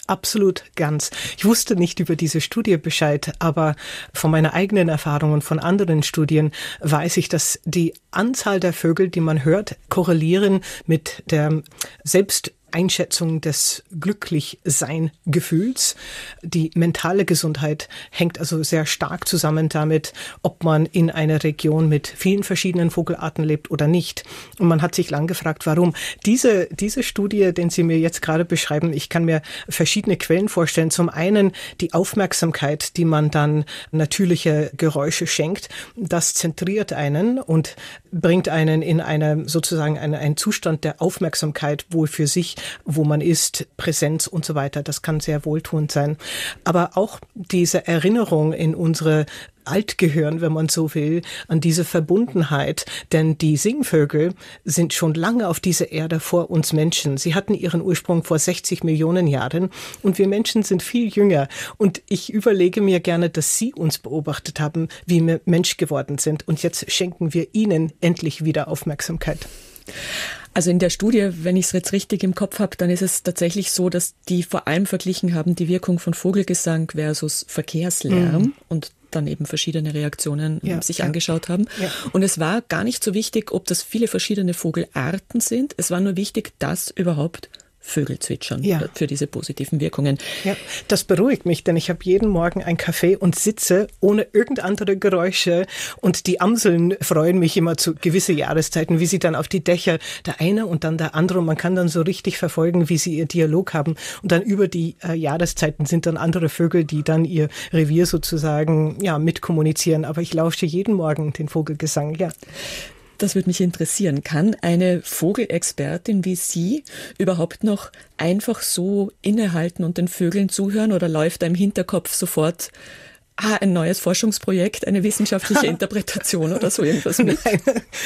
Absolut, ganz. Ich wusste nicht über diese Studie Bescheid, aber von meiner eigenen Erfahrung und von anderen Studien weiß ich, dass die Anzahl der Vögel, die man hört, korrelieren mit der Selbsteinschätzung des Glücklichsein-Gefühls. Die mentale Gesundheit hängt also sehr stark zusammen damit, ob man in einer Region mit vielen verschiedenen Vogelarten lebt oder nicht. Und man hat sich lang gefragt, warum. Diese Studie, den Sie mir jetzt gerade beschreiben, ich kann mir verschiedene Quellen vorstellen. Zum einen die Aufmerksamkeit, die man dann natürliche Geräusche schenkt. Das zentriert einen und bringt einen in einen Zustand der Aufmerksamkeit wohl für sich, wo man ist, Präsenz und so weiter. Das kann sehr wohltuend sein. Aber auch diese Erinnerung in unsere Altgehirn, wenn man so will, an diese Verbundenheit. Denn die Singvögel sind schon lange auf dieser Erde vor uns Menschen. Sie hatten ihren Ursprung vor 60 Millionen Jahren und wir Menschen sind viel jünger. Und ich überlege mir gerne, dass Sie uns beobachtet haben, wie wir Mensch geworden sind. Und jetzt schenken wir Ihnen endlich wieder Aufmerksamkeit. Also in der Studie, wenn ich es jetzt richtig im Kopf habe, dann ist es tatsächlich so, dass die vor allem verglichen haben, die Wirkung von Vogelgesang versus Verkehrslärm und dann eben verschiedene Reaktionen sich angeschaut haben. Ja. Und es war gar nicht so wichtig, ob das viele verschiedene Vogelarten sind. Es war nur wichtig, dass überhaupt Vögel zwitschern für diese positiven Wirkungen. Ja, das beruhigt mich, denn ich habe jeden Morgen einen Kaffee und sitze ohne irgend andere Geräusche und die Amseln freuen mich immer zu gewisse Jahreszeiten, wie sie dann auf die Dächer, der eine und dann der andere, und man kann dann so richtig verfolgen, wie sie ihr Dialog haben, und dann über die Jahreszeiten sind dann andere Vögel, die dann ihr Revier sozusagen mitkommunizieren, aber ich lausche jeden Morgen den Vogelgesang, Das würde mich interessieren. Kann eine Vogelexpertin wie Sie überhaupt noch einfach so innehalten und den Vögeln zuhören, oder läuft da im Hinterkopf sofort ein neues Forschungsprojekt, eine wissenschaftliche Interpretation oder so irgendwas mit? Nein,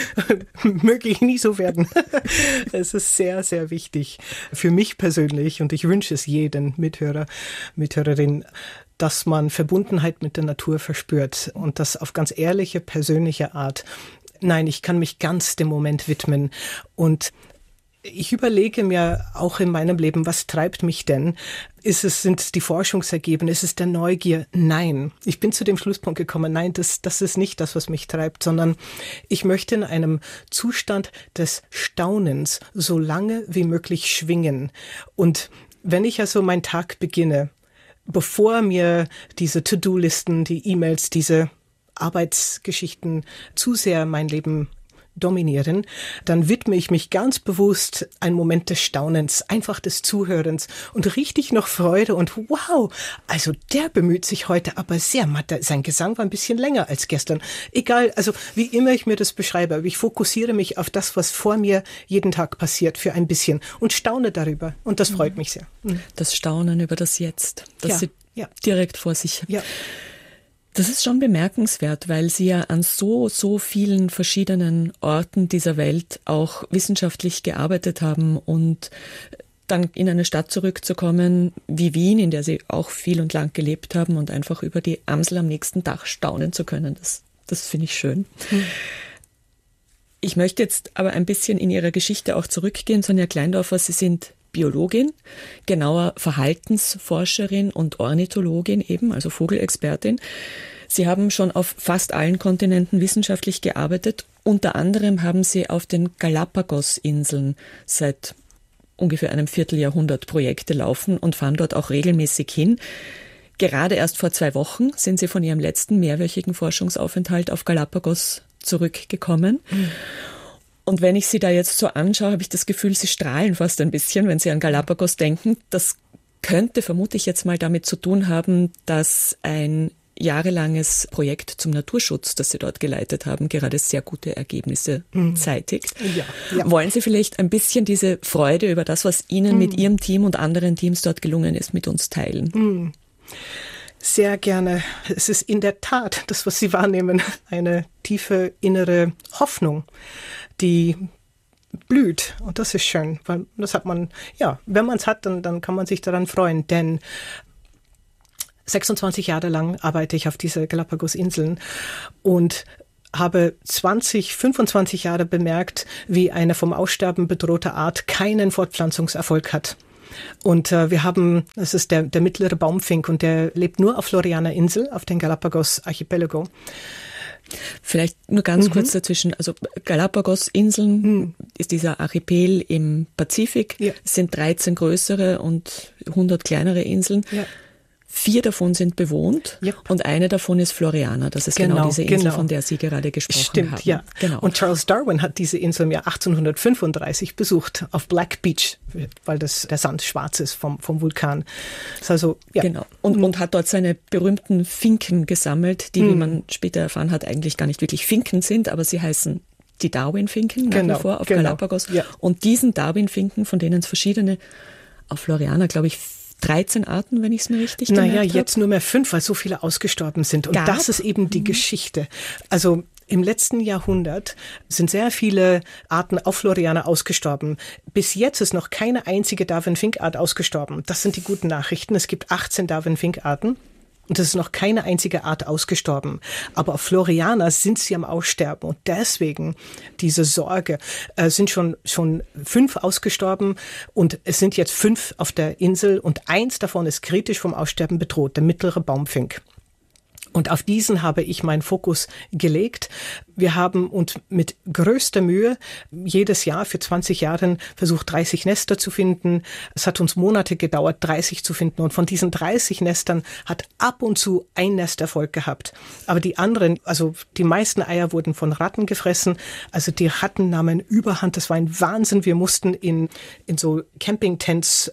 möge ich nie so werden. Es ist sehr, sehr wichtig für mich persönlich, und ich wünsche es jeden Mithörer, Mithörerin, dass man Verbundenheit mit der Natur verspürt und das auf ganz ehrliche, persönliche Art. Nein, ich kann mich ganz dem Moment widmen, und ich überlege mir auch in meinem Leben, was treibt mich denn? Sind die Forschungsergebnisse, ist es der Neugier? Nein. Ich bin zu dem Schlusspunkt gekommen, nein, das ist nicht das, was mich treibt, sondern ich möchte in einem Zustand des Staunens so lange wie möglich schwingen. Und wenn ich also meinen Tag beginne, bevor mir diese To-Do-Listen, die E-Mails, diese Arbeitsgeschichten zu sehr mein Leben dominieren, dann widme ich mich ganz bewusst einem Moment des Staunens, einfach des Zuhörens und richtig noch Freude und wow, also der bemüht sich heute aber sehr. Sein Gesang war ein bisschen länger als gestern. Egal, also wie immer ich mir das beschreibe, aber ich fokussiere mich auf das, was vor mir jeden Tag passiert, für ein bisschen und staune darüber, und das freut mich sehr. Das Staunen über das Jetzt, das Sie direkt vor sich haben. Ja. Das ist schon bemerkenswert, weil Sie ja an so vielen verschiedenen Orten dieser Welt auch wissenschaftlich gearbeitet haben, und dann in eine Stadt zurückzukommen wie Wien, in der Sie auch viel und lang gelebt haben, und einfach über die Amsel am nächsten Tag staunen zu können. Das finde ich schön. Ich möchte jetzt aber ein bisschen in Ihrer Geschichte auch zurückgehen. Sonja Kleindorfer, Sie sind Biologin, genauer Verhaltensforscherin und Ornithologin eben, also Vogelexpertin. Sie haben schon auf fast allen Kontinenten wissenschaftlich gearbeitet. Unter anderem haben Sie auf den Galapagos-Inseln seit ungefähr einem Vierteljahrhundert Projekte laufen und fahren dort auch regelmäßig hin. Gerade erst vor 2 Wochen sind Sie von Ihrem letzten mehrwöchigen Forschungsaufenthalt auf Galapagos zurückgekommen. Und wenn ich Sie da jetzt so anschaue, habe ich das Gefühl, Sie strahlen fast ein bisschen, wenn Sie an Galapagos denken. Das könnte, vermute ich jetzt mal, damit zu tun haben, dass ein jahrelanges Projekt zum Naturschutz, das Sie dort geleitet haben, gerade sehr gute Ergebnisse zeitigt. Ja. Wollen Sie vielleicht ein bisschen diese Freude über das, was Ihnen mit Ihrem Team und anderen Teams dort gelungen ist, mit uns teilen? Sehr gerne. Es ist in der Tat das, was Sie wahrnehmen, eine tiefe innere Hoffnung, die blüht. Und das ist schön, weil das hat man, wenn man es hat, dann kann man sich daran freuen, denn 26 Jahre lang arbeite ich auf diese Galapagos-Inseln und habe 25 Jahre bemerkt, wie eine vom Aussterben bedrohte Art keinen Fortpflanzungserfolg hat. Und das ist der mittlere Baumfink und der lebt nur auf Floriana Insel, auf den Galapagos Archipelago. Vielleicht nur ganz kurz dazwischen. Also Galapagos-Inseln ist dieser Archipel im Pazifik. Ja. Es sind 13 größere und 100 kleinere Inseln. Ja. 4 davon sind bewohnt und eine davon ist Floriana. Das ist genau diese Insel, von der Sie gerade gesprochen haben. Ja. Genau. Und Charles Darwin hat diese Insel im Jahr 1835 besucht auf Black Beach, weil der Sand schwarz ist vom Vulkan. Also, ja. Genau. Und hat dort seine berühmten Finken gesammelt, die, wie man später erfahren hat, eigentlich gar nicht wirklich Finken sind, aber sie heißen die Darwin-Finken nach wie vor auf Galapagos. Ja. Und diesen Darwin-Finken, von denen es verschiedene auf Floriana, glaube ich, 13 Arten, wenn ich es mir richtig gemerkt habe. Naja, jetzt nur mehr 5, weil so viele ausgestorben sind. Und das ist eben die Geschichte. Also im letzten Jahrhundert sind sehr viele Arten auf Floriana ausgestorben. Bis jetzt ist noch keine einzige Darwin-Fink-Art ausgestorben. Das sind die guten Nachrichten. Es gibt 18 Darwin-Fink-Arten. Und es ist noch keine einzige Art ausgestorben. Aber auf Floriana sind sie am Aussterben. Und deswegen diese Sorge, sind schon 5 ausgestorben. Und es sind jetzt 5 auf der Insel. Und 1 davon ist kritisch vom Aussterben bedroht, der mittlere Baumfink. Und auf diesen habe ich meinen Fokus gelegt. Wir haben uns mit größter Mühe jedes Jahr für 20 Jahre versucht, 30 Nester zu finden. Es hat uns Monate gedauert, 30 zu finden. Und von diesen 30 Nestern hat ab und zu ein Nest Erfolg gehabt. Aber die anderen, also die meisten Eier wurden von Ratten gefressen. Also die Ratten nahmen Überhand. Das war ein Wahnsinn. Wir mussten in so Campingtents,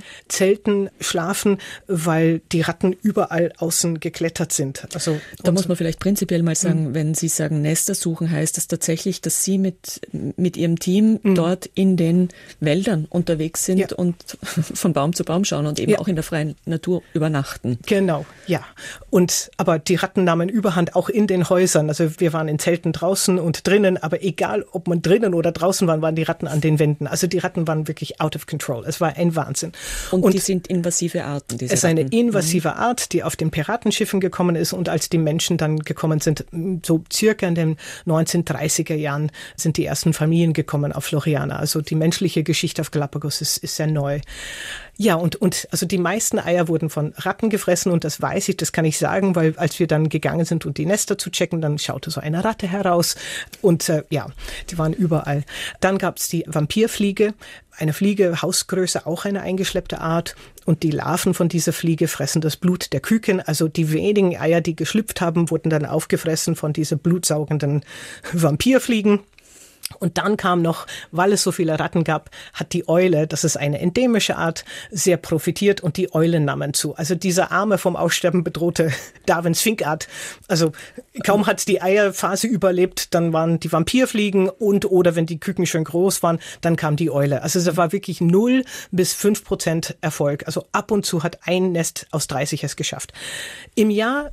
Zelten schlafen, weil die Ratten überall außen geklettert sind. Also da muss man vielleicht prinzipiell mal sagen, wenn Sie sagen Nester suchen, heißt das tatsächlich, dass Sie mit Ihrem Team dort in den Wäldern unterwegs sind und von Baum zu Baum schauen und eben auch in der freien Natur übernachten. Genau, ja. Aber die Ratten nahmen Überhand auch in den Häusern. Also wir waren in Zelten draußen und drinnen, aber egal, ob man drinnen oder draußen war, waren die Ratten an den Wänden. Also die Ratten waren wirklich out of control. Es war ein Wahnsinn. Und die sind invasive Arten, diese Ratten? Es ist eine invasive Art, die auf den Piratenschiffen gekommen ist und als die Menschen dann gekommen sind, so circa in den 1930er Jahren sind die ersten Familien gekommen auf Floriana. Also die menschliche Geschichte auf Galapagos ist sehr neu. Ja, und also die meisten Eier wurden von Ratten gefressen und das weiß ich, das kann ich sagen, weil als wir dann gegangen sind, um die Nester zu checken, dann schaute so eine Ratte heraus und die waren überall. Dann gab es die Vampirfliege, eine Fliege, Hausgröße, auch eine eingeschleppte Art und die Larven von dieser Fliege fressen das Blut der Küken. Also die wenigen Eier, die geschlüpft haben, wurden dann aufgefressen von diesen blutsaugenden Vampirfliegen. Und dann kam noch, weil es so viele Ratten gab, hat die Eule, das ist eine endemische Art, sehr profitiert und die Eulen nahmen zu. Also diese arme, vom Aussterben bedrohte Darwins Finkart. Also kaum hat die Eierphase überlebt, dann waren die Vampirfliegen oder wenn die Küken schon groß waren, dann kam die Eule. Also es war wirklich 0 bis 5% Erfolg. Also ab und zu hat ein Nest aus 30 es geschafft. Im Jahr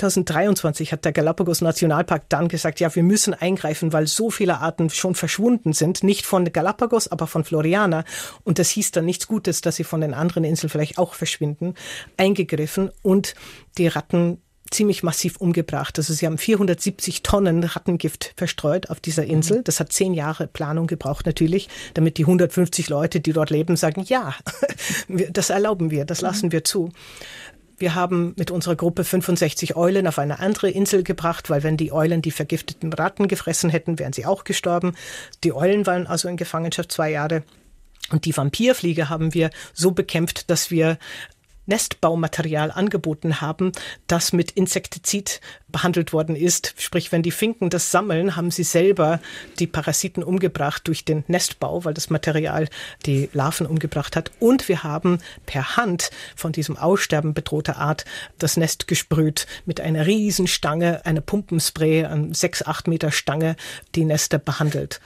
2023 hat der Galapagos Nationalpark dann gesagt, ja, wir müssen eingreifen, weil so viele Arten schon verschwunden sind. Nicht von Galapagos, aber von Floriana. Und das hieß dann nichts Gutes, dass sie von den anderen Inseln vielleicht auch verschwinden. Eingegriffen und die Ratten ziemlich massiv umgebracht. Also sie haben 470 Tonnen Rattengift verstreut auf dieser Insel. Das hat 10 Jahre Planung gebraucht natürlich, damit die 150 Leute, die dort leben, sagen, ja, das erlauben wir, das lassen wir zu. Wir haben mit unserer Gruppe 65 Eulen auf eine andere Insel gebracht, weil wenn die Eulen die vergifteten Ratten gefressen hätten, wären sie auch gestorben. Die Eulen waren also in Gefangenschaft 2 Jahre. Und die Vampirfliege haben wir so bekämpft, dass wir Nestbaumaterial angeboten haben, das mit Insektizid behandelt worden ist. Sprich, wenn die Finken das sammeln, haben sie selber die Parasiten umgebracht durch den Nestbau, weil das Material die Larven umgebracht hat. Und wir haben per Hand von diesem Aussterben bedrohter Art das Nest gesprüht mit einer riesen Stange, eine Pumpenspray, eine 6-8 Meter Stange, die Nester behandelt.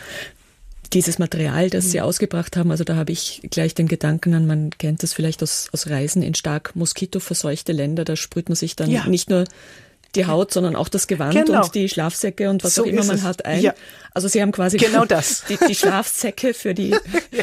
Dieses Material, das Sie ausgebracht haben, also da habe ich gleich den Gedanken an, man kennt das vielleicht aus Reisen in stark moskitoverseuchte Länder, da sprüht man sich dann nicht nur die Haut, sondern auch das Gewand und die Schlafsäcke und was so auch immer man hat ein. Ja. Also sie haben quasi genau das. Die Schlafsäcke für die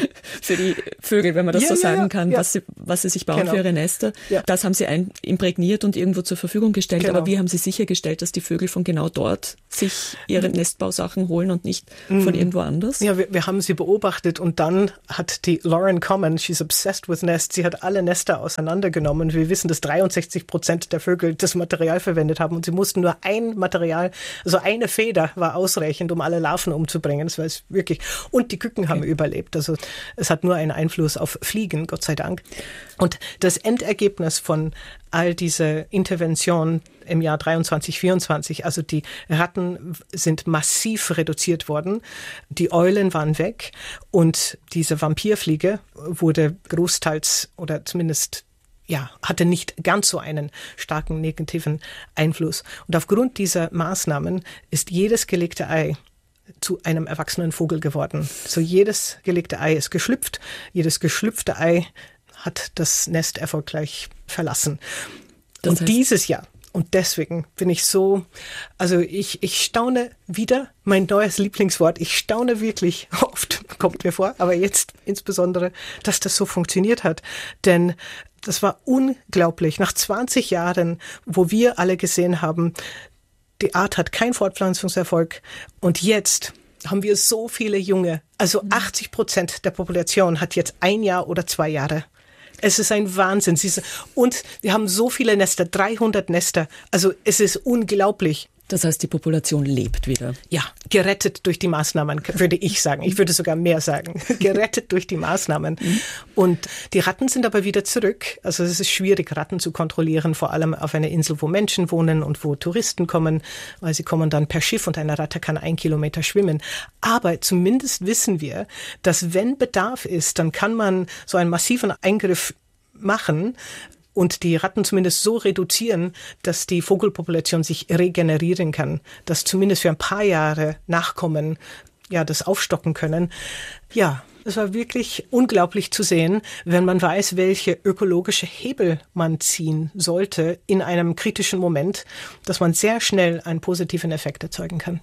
Vögel, wenn man das so sagen kann, was sie sich bauen für ihre Nester. Ja. Das haben sie imprägniert und irgendwo zur Verfügung gestellt. Genau. Aber wie haben sie sichergestellt, dass die Vögel von genau dort sich ihre Nestbausachen holen und nicht von irgendwo anders? Ja, wir haben sie beobachtet und dann hat die Lauren Common, she's obsessed with nests, sie hat alle Nester auseinandergenommen. Wir wissen, dass 63% der Vögel das Material verwendet haben und sie mussten nur ein Material, also eine Feder war ausreichend, um alle Larven umzubringen. Das war es wirklich. Und die Küken haben überlebt. Also es hat nur einen Einfluss auf Fliegen, Gott sei Dank. Und das Endergebnis von all diese Intervention im Jahr 23, 24, also die Ratten sind massiv reduziert worden, die Eulen waren weg und diese Vampirfliege wurde großteils oder zumindest hatte nicht ganz so einen starken negativen Einfluss. Und aufgrund dieser Maßnahmen ist jedes gelegte Ei zu einem erwachsenen Vogel geworden. So jedes gelegte Ei ist geschlüpft, jedes geschlüpfte Ei hat das Nest erfolgreich verlassen. Und dieses Jahr, und deswegen bin ich so, also ich staune wieder, mein neues Lieblingswort, ich staune wirklich, oft kommt mir vor, aber jetzt insbesondere, dass das so funktioniert hat. Denn das war unglaublich. Nach 20 Jahren, wo wir alle gesehen haben, die Art hat keinen Fortpflanzungserfolg und jetzt haben wir so viele Junge. Also 80% der Population hat jetzt 1 Jahr oder 2 Jahre. Es ist ein Wahnsinn. Und wir haben so viele Nester, 300 Nester. Also es ist unglaublich. Das heißt, die Population lebt wieder. Ja, gerettet durch die Maßnahmen, würde ich sagen. Ich würde sogar mehr sagen. Gerettet durch die Maßnahmen. Und die Ratten sind aber wieder zurück. Also es ist schwierig, Ratten zu kontrollieren, vor allem auf einer Insel, wo Menschen wohnen und wo Touristen kommen, weil sie kommen dann per Schiff und eine Ratte kann 1 Kilometer schwimmen. Aber zumindest wissen wir, dass wenn Bedarf ist, dann kann man so einen massiven Eingriff machen und die Ratten zumindest so reduzieren, dass die Vogelpopulation sich regenerieren kann, dass zumindest für ein paar Jahre Nachkommen das aufstocken können. Ja, es war wirklich unglaublich zu sehen, wenn man weiß, welche ökologische Hebel man ziehen sollte in einem kritischen Moment, dass man sehr schnell einen positiven Effekt erzeugen kann.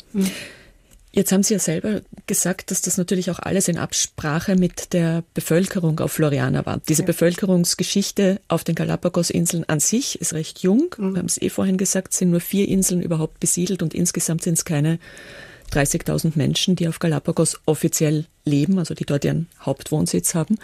Jetzt haben Sie ja selber gesagt, dass das natürlich auch alles in Absprache mit der Bevölkerung auf Floriana war. Diese Bevölkerungsgeschichte auf den Galapagos-Inseln an sich ist recht jung. Wir haben es vorhin gesagt, es sind nur 4 Inseln überhaupt besiedelt und insgesamt sind es keine 30.000 Menschen, die auf Galapagos offiziell leben, also die dort ihren Hauptwohnsitz haben.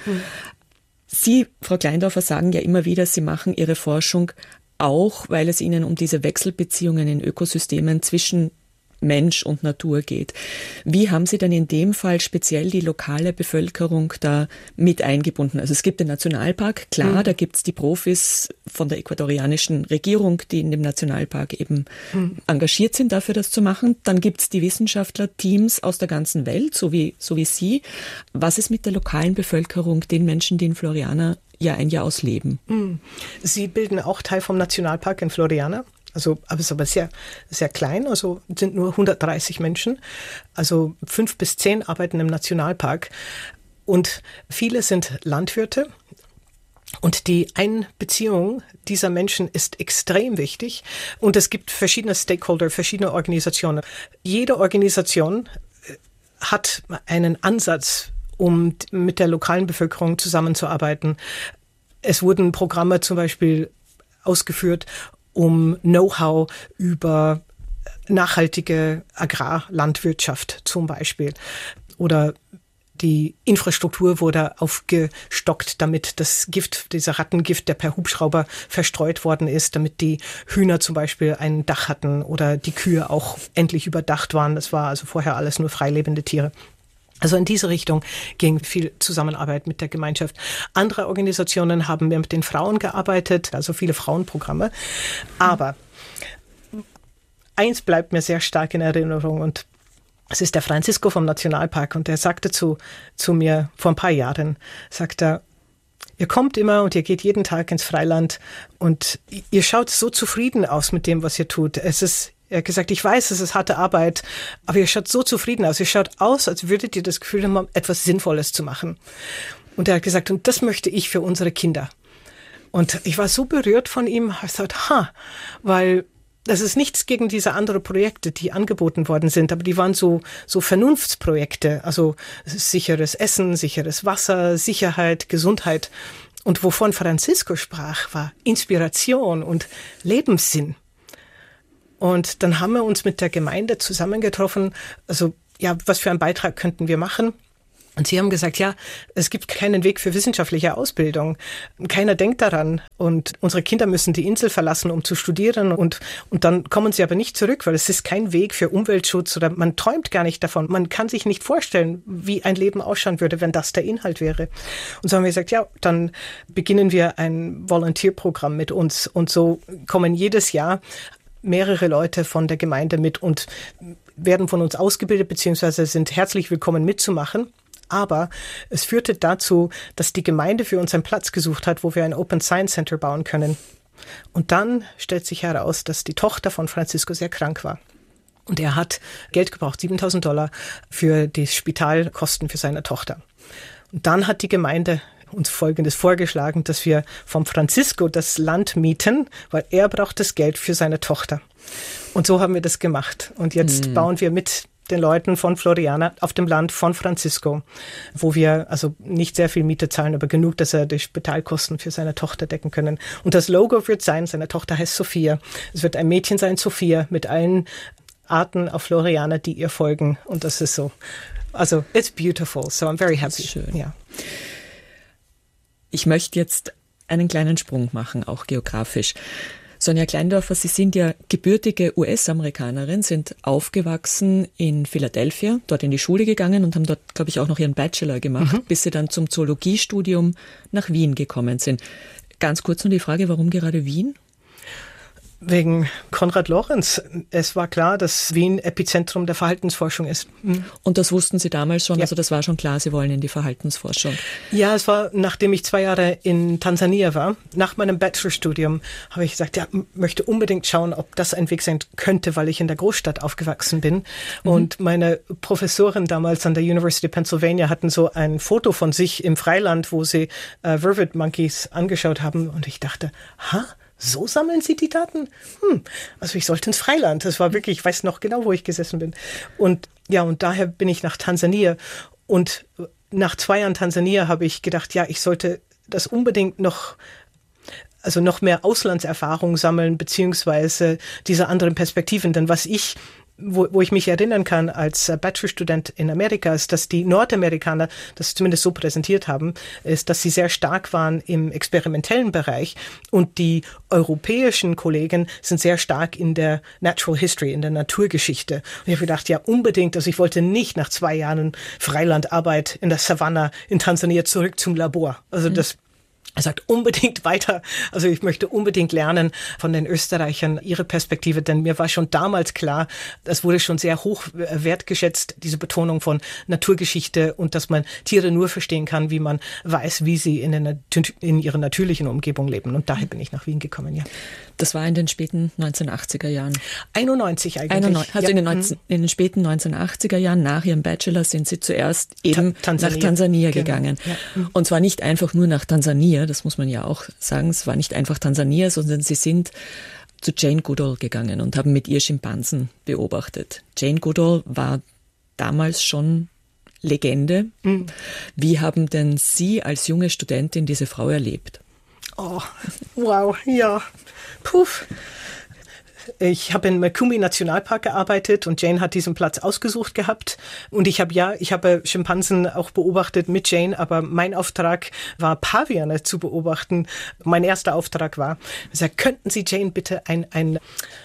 Sie, Frau Kleindorfer, sagen ja immer wieder, Sie machen Ihre Forschung auch, weil es Ihnen um diese Wechselbeziehungen in Ökosystemen zwischen Mensch und Natur geht. Wie haben Sie denn in dem Fall speziell die lokale Bevölkerung da mit eingebunden? Also es gibt den Nationalpark, klar, da gibt es die Profis von der ecuadorianischen Regierung, die in dem Nationalpark eben engagiert sind, dafür das zu machen. Dann gibt es die Wissenschaftlerteams aus der ganzen Welt, so wie Sie. Was ist mit der lokalen Bevölkerung, den Menschen, die in Floriana Jahr ein Jahr aus leben? Sie bilden auch Teil vom Nationalpark in Floriana. Also, aber es ist aber sehr, sehr klein, also sind nur 130 Menschen. Also 5 bis 10 arbeiten im Nationalpark und viele sind Landwirte. Und die Einbeziehung dieser Menschen ist extrem wichtig. Und es gibt verschiedene Stakeholder, verschiedene Organisationen. Jede Organisation hat einen Ansatz, um mit der lokalen Bevölkerung zusammenzuarbeiten. Es wurden Programme zum Beispiel ausgeführt, um Know-how über nachhaltige Agrarlandwirtschaft zum Beispiel. Oder die Infrastruktur wurde aufgestockt, damit das Gift, dieser Rattengift, der per Hubschrauber verstreut worden ist, damit die Hühner zum Beispiel ein Dach hatten oder die Kühe auch endlich überdacht waren. Das war also vorher alles nur freilebende Tiere. Also in diese Richtung ging viel Zusammenarbeit mit der Gemeinschaft. Andere Organisationen haben mehr mit den Frauen gearbeitet, also viele Frauenprogramme. Aber eins bleibt mir sehr stark in Erinnerung und es ist der Francisco vom Nationalpark und der sagte zu mir vor ein paar Jahren, sagt er, ihr kommt immer und ihr geht jeden Tag ins Freiland und ihr schaut so zufrieden aus mit dem, was ihr tut. Er hat gesagt, ich weiß, es ist harte Arbeit, aber ihr schaut so zufrieden aus. Ihr schaut aus, als würdet ihr das Gefühl haben, etwas Sinnvolles zu machen. Und er hat gesagt, und das möchte ich für unsere Kinder. Und ich war so berührt von ihm, ich gesagt, weil das ist nichts gegen diese anderen Projekte, die angeboten worden sind, aber die waren so Vernunftsprojekte, also sicheres Essen, sicheres Wasser, Sicherheit, Gesundheit. Und wovon Francisco sprach, war Inspiration und Lebenssinn. Und dann haben wir uns mit der Gemeinde zusammengetroffen, also ja, was für einen Beitrag könnten wir machen? Und sie haben gesagt, ja, es gibt keinen Weg für wissenschaftliche Ausbildung. Keiner denkt daran. Und unsere Kinder müssen die Insel verlassen, um zu studieren. Und dann kommen sie aber nicht zurück, weil es ist kein Weg für Umweltschutz oder man träumt gar nicht davon. Man kann sich nicht vorstellen, wie ein Leben ausschauen würde, wenn das der Inhalt wäre. Und so haben wir gesagt, ja, dann beginnen wir ein Volunteerprogramm mit uns. Und so kommen jedes Jahr mehrere Leute von der Gemeinde mit und werden von uns ausgebildet, beziehungsweise sind herzlich willkommen mitzumachen. Aber es führte dazu, dass die Gemeinde für uns einen Platz gesucht hat, wo wir ein Open Science Center bauen können. Und dann stellt sich heraus, dass die Tochter von Francisco sehr krank war. Und er hat Geld gebraucht, $7.000 für die Spitalkosten für seine Tochter. Und dann hat die Gemeinde uns Folgendes vorgeschlagen, dass wir vom Francisco das Land mieten, weil er braucht das Geld für seine Tochter. Und so haben wir das gemacht. Und jetzt bauen wir mit den Leuten von Floriana auf dem Land von Francisco, wo wir also nicht sehr viel Miete zahlen, aber genug, dass er die Spitalkosten für seine Tochter decken können. Und das Logo wird sein, seine Tochter heißt Sophia. Es wird ein Mädchen sein, Sophia, mit allen Arten auf Floriana, die ihr folgen. Und das ist so, also it's beautiful, so I'm very happy. Schön. Ja. Ich möchte jetzt einen kleinen Sprung machen, auch geografisch. Sonja Kleindorfer, Sie sind ja gebürtige US-Amerikanerin, sind aufgewachsen in Philadelphia, dort in die Schule gegangen und haben dort, glaube ich, auch noch Ihren Bachelor gemacht, bis Sie dann zum Zoologiestudium nach Wien gekommen sind. Ganz kurz nur die Frage, warum gerade Wien? Wegen Konrad Lorenz. Es war klar, dass Wien Epizentrum der Verhaltensforschung ist. Und das wussten Sie damals schon? Ja. Also das war schon klar, Sie wollen in die Verhaltensforschung? Ja, es war, nachdem ich 2 Jahre in Tansania war. Nach meinem Bachelorstudium habe ich gesagt, ja, möchte unbedingt schauen, ob das ein Weg sein könnte, weil ich in der Großstadt aufgewachsen bin. Und meine Professoren damals an der University of Pennsylvania hatten so ein Foto von sich im Freiland, wo sie Vervet Monkeys angeschaut haben. Und ich dachte, so sammeln Sie die Daten? Also ich sollte ins Freiland. Das war wirklich, ich weiß noch genau, wo ich gesessen bin. Und ja, und daher bin ich nach Tansania. Und nach 2 Jahren Tansania habe ich gedacht, ja, ich sollte das unbedingt noch mehr Auslandserfahrung sammeln, beziehungsweise diese anderen Perspektiven. Denn wo ich mich erinnern kann als Bachelorstudent in Amerika, ist, dass die Nordamerikaner das zumindest so präsentiert haben, ist, dass sie sehr stark waren im experimentellen Bereich und die europäischen Kollegen sind sehr stark in der Natural History, in der Naturgeschichte. Und ich habe gedacht, ja unbedingt, also ich wollte nicht nach 2 Jahren Freilandarbeit in der Savanna in Tansania zurück zum Labor. Also er sagt unbedingt weiter, also ich möchte unbedingt lernen von den Österreichern ihre Perspektive, denn mir war schon damals klar, das wurde schon sehr hoch wertgeschätzt, diese Betonung von Naturgeschichte und dass man Tiere nur verstehen kann, wie man weiß, wie sie in ihrer natürlichen Umgebung leben. Und daher bin ich nach Wien gekommen, ja. Das war in den späten 1980er Jahren. 91 eigentlich. Also in den späten 1980er Jahren, nach Ihrem Bachelor, sind Sie zuerst eben nach Tansania gegangen. Ja. Und zwar nicht einfach nur nach Tansania, das muss man ja auch sagen, es war nicht einfach Tansania, sondern Sie sind zu Jane Goodall gegangen und haben mit ihr Schimpansen beobachtet. Jane Goodall war damals schon Legende. Wie haben denn Sie als junge Studentin diese Frau erlebt? Oh, wow, ja. Puff. Ich habe in Mikumi Nationalpark gearbeitet und Jane hat diesen Platz ausgesucht gehabt. Und ich habe Schimpansen auch beobachtet mit Jane, aber mein Auftrag war, Paviane zu beobachten. Mein erster Auftrag war, könnten Sie Jane bitte ein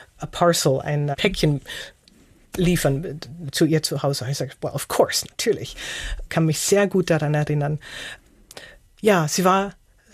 Päckchen liefern zu ihr zu Hause? Ich sage, well, of course, natürlich. Ich kann mich sehr gut daran erinnern. Ja, sie war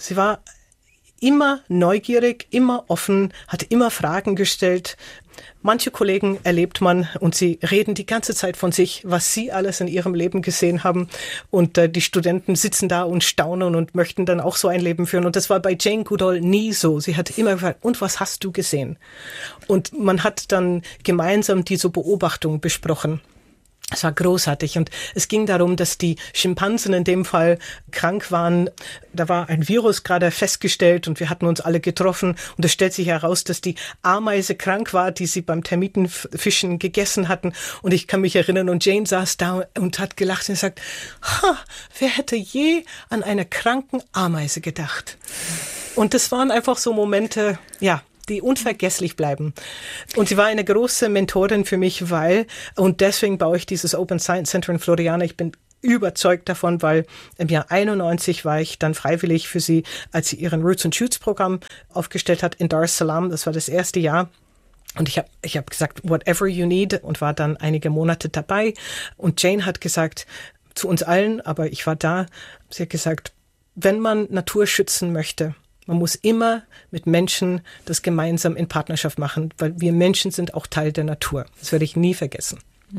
immer neugierig, immer offen, hat immer Fragen gestellt. Manche Kollegen erlebt man und sie reden die ganze Zeit von sich, was sie alles in ihrem Leben gesehen haben. Und die Studenten sitzen da und staunen und möchten dann auch so ein Leben führen. Und das war bei Jane Goodall nie so. Sie hat immer gefragt, und was hast du gesehen? Und man hat dann gemeinsam diese Beobachtung besprochen. Es war großartig und es ging darum, dass die Schimpansen in dem Fall krank waren. Da war ein Virus gerade festgestellt und wir hatten uns alle getroffen und es stellt sich heraus, dass die Ameise krank war, die sie beim Termitenfischen gegessen hatten. Und ich kann mich erinnern und Jane saß da und hat gelacht und gesagt, wer hätte je an eine kranken Ameise gedacht? Und das waren einfach so Momente, die unvergesslich bleiben. Und sie war eine große Mentorin für mich, und deswegen baue ich dieses Open Science Center in Floriana. Ich bin überzeugt davon, weil im Jahr 91 war ich dann freiwillig für sie, als sie ihren Roots and Shoots Programm aufgestellt hat in Dar es Salaam. Das war das erste Jahr. Und ich hab gesagt, whatever you need, und war dann einige Monate dabei. Und Jane hat gesagt, zu uns allen, aber ich war da, sie hat gesagt, wenn man Natur schützen möchte, man muss immer mit Menschen das gemeinsam in Partnerschaft machen, weil wir Menschen sind auch Teil der Natur. Das werde ich nie vergessen.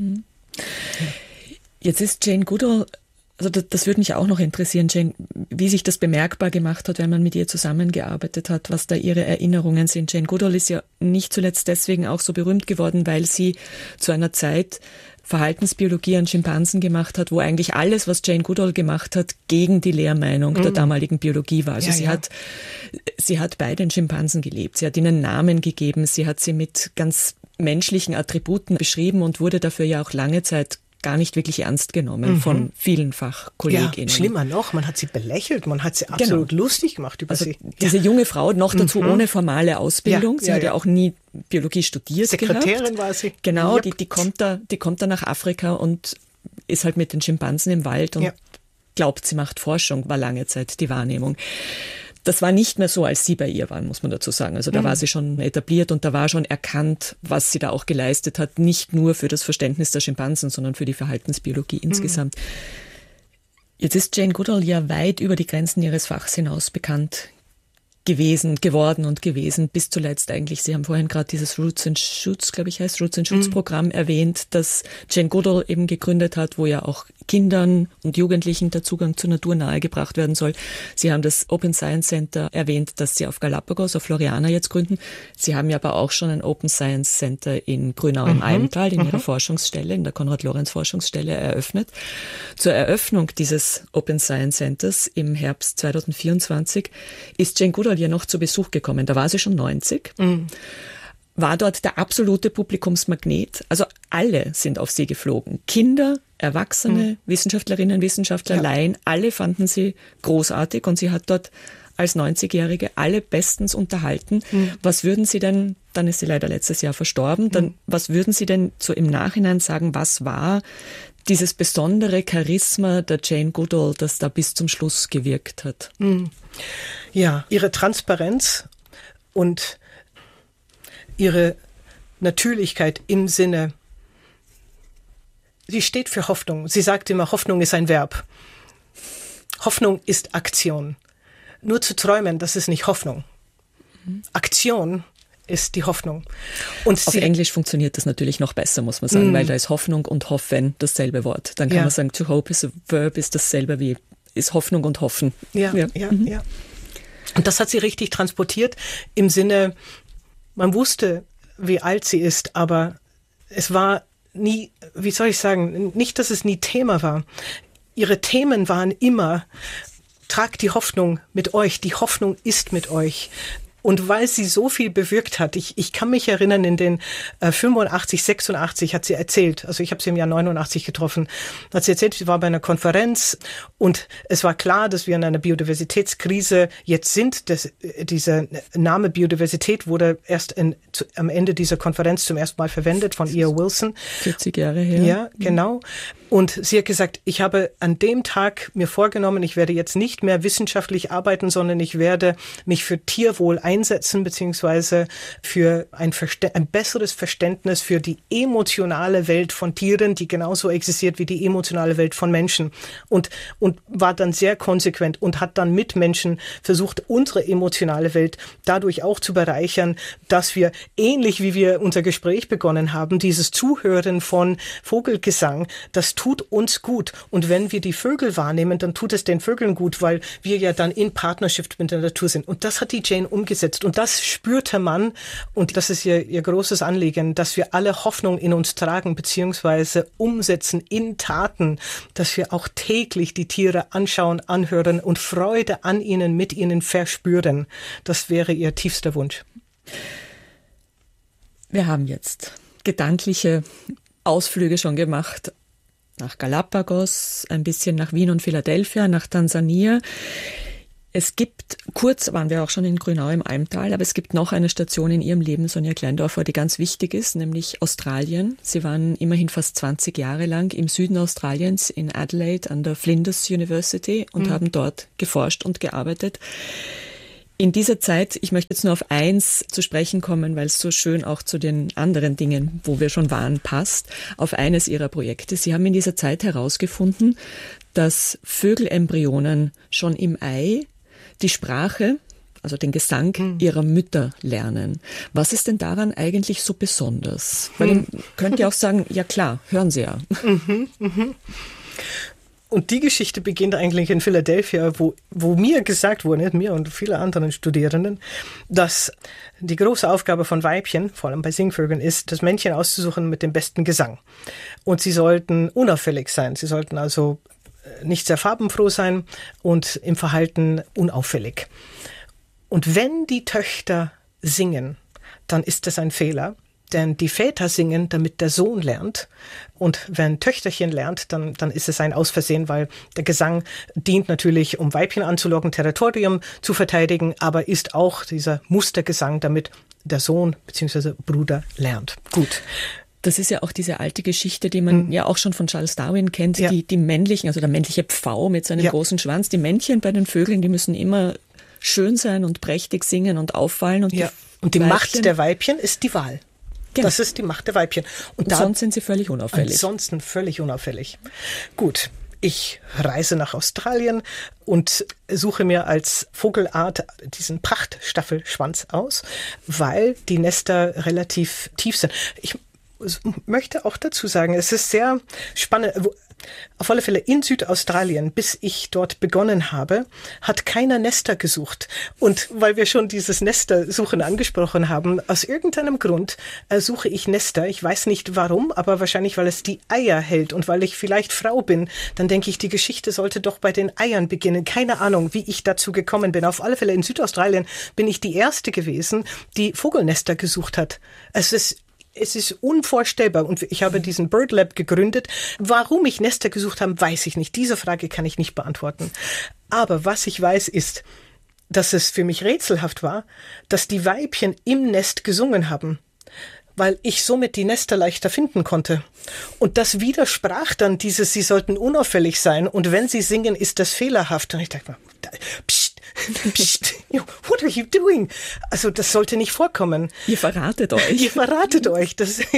Jetzt ist Jane Goodall, also das würde mich auch noch interessieren, Jane, wie sich das bemerkbar gemacht hat, wenn man mit ihr zusammengearbeitet hat, was da ihre Erinnerungen sind. Jane Goodall ist ja nicht zuletzt deswegen auch so berühmt geworden, weil sie zu einer Zeit Verhaltensbiologie an Schimpansen gemacht hat, wo eigentlich alles, was Jane Goodall gemacht hat, gegen die Lehrmeinung der damaligen Biologie war. Also sie hat bei den Schimpansen gelebt, sie hat ihnen Namen gegeben, sie hat sie mit ganz menschlichen Attributen beschrieben und wurde dafür ja auch lange Zeit gar nicht wirklich ernst genommen von vielen Fachkolleginnen. Ja, schlimmer noch, man hat sie belächelt, man hat sie absolut lustig gemacht über sie. Diese junge Frau, noch dazu ohne formale Ausbildung, sie hat ja auch nie Biologie studiert Sekretärin war sie. Genau, die kommt da nach Afrika und ist halt mit den Schimpansen im Wald und glaubt, sie macht Forschung, war lange Zeit die Wahrnehmung. Das war nicht mehr so, als Sie bei ihr waren, muss man dazu sagen. Also da war sie schon etabliert und da war schon erkannt, was sie da auch geleistet hat. Nicht nur für das Verständnis der Schimpansen, sondern für die Verhaltensbiologie insgesamt. Jetzt ist Jane Goodall ja weit über die Grenzen ihres Fachs hinaus bekannt gewesen, bis zuletzt eigentlich. Sie haben vorhin gerade dieses Roots and Shoots, glaube ich heißt, Roots and Shoots Programm erwähnt, das Jane Goodall eben gegründet hat, wo ja auch Kindern und Jugendlichen der Zugang zur Natur nahegebracht werden soll. Sie haben das Open Science Center erwähnt, das Sie auf Galapagos, auf Floriana jetzt gründen. Sie haben ja aber auch schon ein Open Science Center in Grünau im Almtal, in Ihrer Forschungsstelle, in der Konrad-Lorenz-Forschungsstelle eröffnet. Zur Eröffnung dieses Open Science Centers im Herbst 2024 ist Jane Goodall ja noch zu Besuch gekommen. Da war sie schon 90. War dort der absolute Publikumsmagnet. Also alle sind auf sie geflogen. Kinder, Erwachsene, Wissenschaftlerinnen, Wissenschaftler, Laien, alle fanden sie großartig und sie hat dort als 90-Jährige alle bestens unterhalten. Was würden Sie denn, dann ist sie leider letztes Jahr verstorben, was würden Sie denn so im Nachhinein sagen, was war dieses besondere Charisma der Jane Goodall, das da bis zum Schluss gewirkt hat? Ja, ihre Transparenz und ihre Natürlichkeit im Sinne, sie steht für Hoffnung. Sie sagt immer, Hoffnung ist ein Verb. Hoffnung ist Aktion. Nur zu träumen, das ist nicht Hoffnung. Aktion ist die Hoffnung. Und auf Englisch funktioniert das natürlich noch besser, muss man sagen, weil da ist Hoffnung und Hoffen dasselbe Wort. Dann kann man sagen, to hope is a verb, ist dasselbe wie, ist Hoffnung und Hoffen. Ja. Und das hat sie richtig transportiert im Sinne, man wusste, wie alt sie ist, aber es war nie, wie soll ich sagen, nicht, dass es nie Thema war. Ihre Themen waren immer, tragt die Hoffnung mit euch, die Hoffnung ist mit euch. Und weil sie so viel bewirkt hat, ich kann mich erinnern, in den 85, 86 hat sie erzählt, also ich habe sie im Jahr 89 getroffen, hat sie erzählt, sie war bei einer Konferenz und es war klar, dass wir in einer Biodiversitätskrise jetzt sind. Dieser Name Biodiversität wurde erst am Ende dieser Konferenz zum ersten Mal verwendet von E.O. Wilson. 40 Jahre her. Ja, genau. Und sie hat gesagt, ich habe an dem Tag mir vorgenommen, ich werde jetzt nicht mehr wissenschaftlich arbeiten, sondern ich werde mich für Tierwohl einsetzen, beziehungsweise für ein besseres Verständnis für die emotionale Welt von Tieren, die genauso existiert wie die emotionale Welt von Menschen. Und war dann sehr konsequent und hat dann mit Menschen versucht, unsere emotionale Welt dadurch auch zu bereichern, dass wir, ähnlich wie wir unser Gespräch begonnen haben, dieses Zuhören von Vogelgesang, das tut uns gut. Und wenn wir die Vögel wahrnehmen, dann tut es den Vögeln gut, weil wir ja dann in Partnerschaft mit der Natur sind. Und das hat die Jane umgesetzt. umsetzt. Und das spürt der Mann, und das ist ihr großes Anliegen, dass wir alle Hoffnung in uns tragen, beziehungsweise umsetzen in Taten, dass wir auch täglich die Tiere anschauen, anhören und Freude an ihnen, mit ihnen verspüren. Das wäre ihr tiefster Wunsch. Wir haben jetzt gedankliche Ausflüge schon gemacht. Nach Galapagos, ein bisschen nach Wien und Philadelphia, nach Tansania. Es gibt, kurz waren wir auch schon in Grünau im Almtal, aber es gibt noch eine Station in Ihrem Leben, Sonja Kleindorfer, die ganz wichtig ist, nämlich Australien. Sie waren immerhin fast 20 Jahre lang im Süden Australiens in Adelaide an der Flinders University und haben dort geforscht und gearbeitet. In dieser Zeit, ich möchte jetzt nur auf eins zu sprechen kommen, weil es so schön auch zu den anderen Dingen, wo wir schon waren, passt, auf eines Ihrer Projekte. Sie haben in dieser Zeit herausgefunden, dass Vögelembryonen schon im Ei die Sprache, also den Gesang ihrer Mütter lernen. Was ist denn daran eigentlich so besonders? Weil man könnte ja auch sagen, ja klar, hören Sie ja. Und die Geschichte beginnt eigentlich in Philadelphia, wo mir gesagt wurde, mir und viele anderen Studierenden, dass die große Aufgabe von Weibchen, vor allem bei Singvögeln, ist, das Männchen auszusuchen mit dem besten Gesang. Und sie sollten unauffällig sein. Sie sollten also nicht sehr farbenfroh sein und im Verhalten unauffällig. Und wenn die Töchter singen, dann ist das ein Fehler. Denn die Väter singen, damit der Sohn lernt. Und wenn Töchterchen lernt, dann ist es ein Ausversehen, weil der Gesang dient natürlich, um Weibchen anzulocken, Territorium zu verteidigen, aber ist auch dieser Mustergesang, damit der Sohn bzw. Bruder lernt. Gut. Das ist ja auch diese alte Geschichte, die man ja auch schon von Charles Darwin kennt, die männlichen, also der männliche Pfau mit seinem großen Schwanz, die Männchen bei den Vögeln, die müssen immer schön sein und prächtig singen und auffallen. Und die Macht der Weibchen ist die Wahl. Genau. Das ist die Macht der Weibchen. Und sonst sind sie völlig unauffällig. Ansonsten völlig unauffällig. Gut, ich reise nach Australien und suche mir als Vogelart diesen Prachtstaffelschwanz aus, weil die Nester relativ tief sind. Ich möchte auch dazu sagen, es ist sehr spannend. Auf alle Fälle in Südaustralien, bis ich dort begonnen habe, hat keiner Nester gesucht. Und weil wir schon dieses Nestersuchen angesprochen haben, aus irgendeinem Grund suche ich Nester. Ich weiß nicht warum, aber wahrscheinlich, weil es die Eier hält. Und weil ich vielleicht Frau bin, dann denke ich, die Geschichte sollte doch bei den Eiern beginnen. Keine Ahnung, wie ich dazu gekommen bin. Auf alle Fälle in Südaustralien bin ich die Erste gewesen, die Vogelnester gesucht hat. Es ist unvorstellbar und ich habe diesen Bird Lab gegründet. Warum ich Nester gesucht habe, weiß ich nicht. Diese Frage kann ich nicht beantworten. Aber was ich weiß ist, dass es für mich rätselhaft war, dass die Weibchen im Nest gesungen haben, weil ich somit die Nester leichter finden konnte. Und das widersprach dann dieses, sie sollten unauffällig sein und wenn sie singen, ist das fehlerhaft. Und ich dachte mir, psst, psst, what are you doing? Also das sollte nicht vorkommen. Ihr verratet euch. Ihr verratet euch.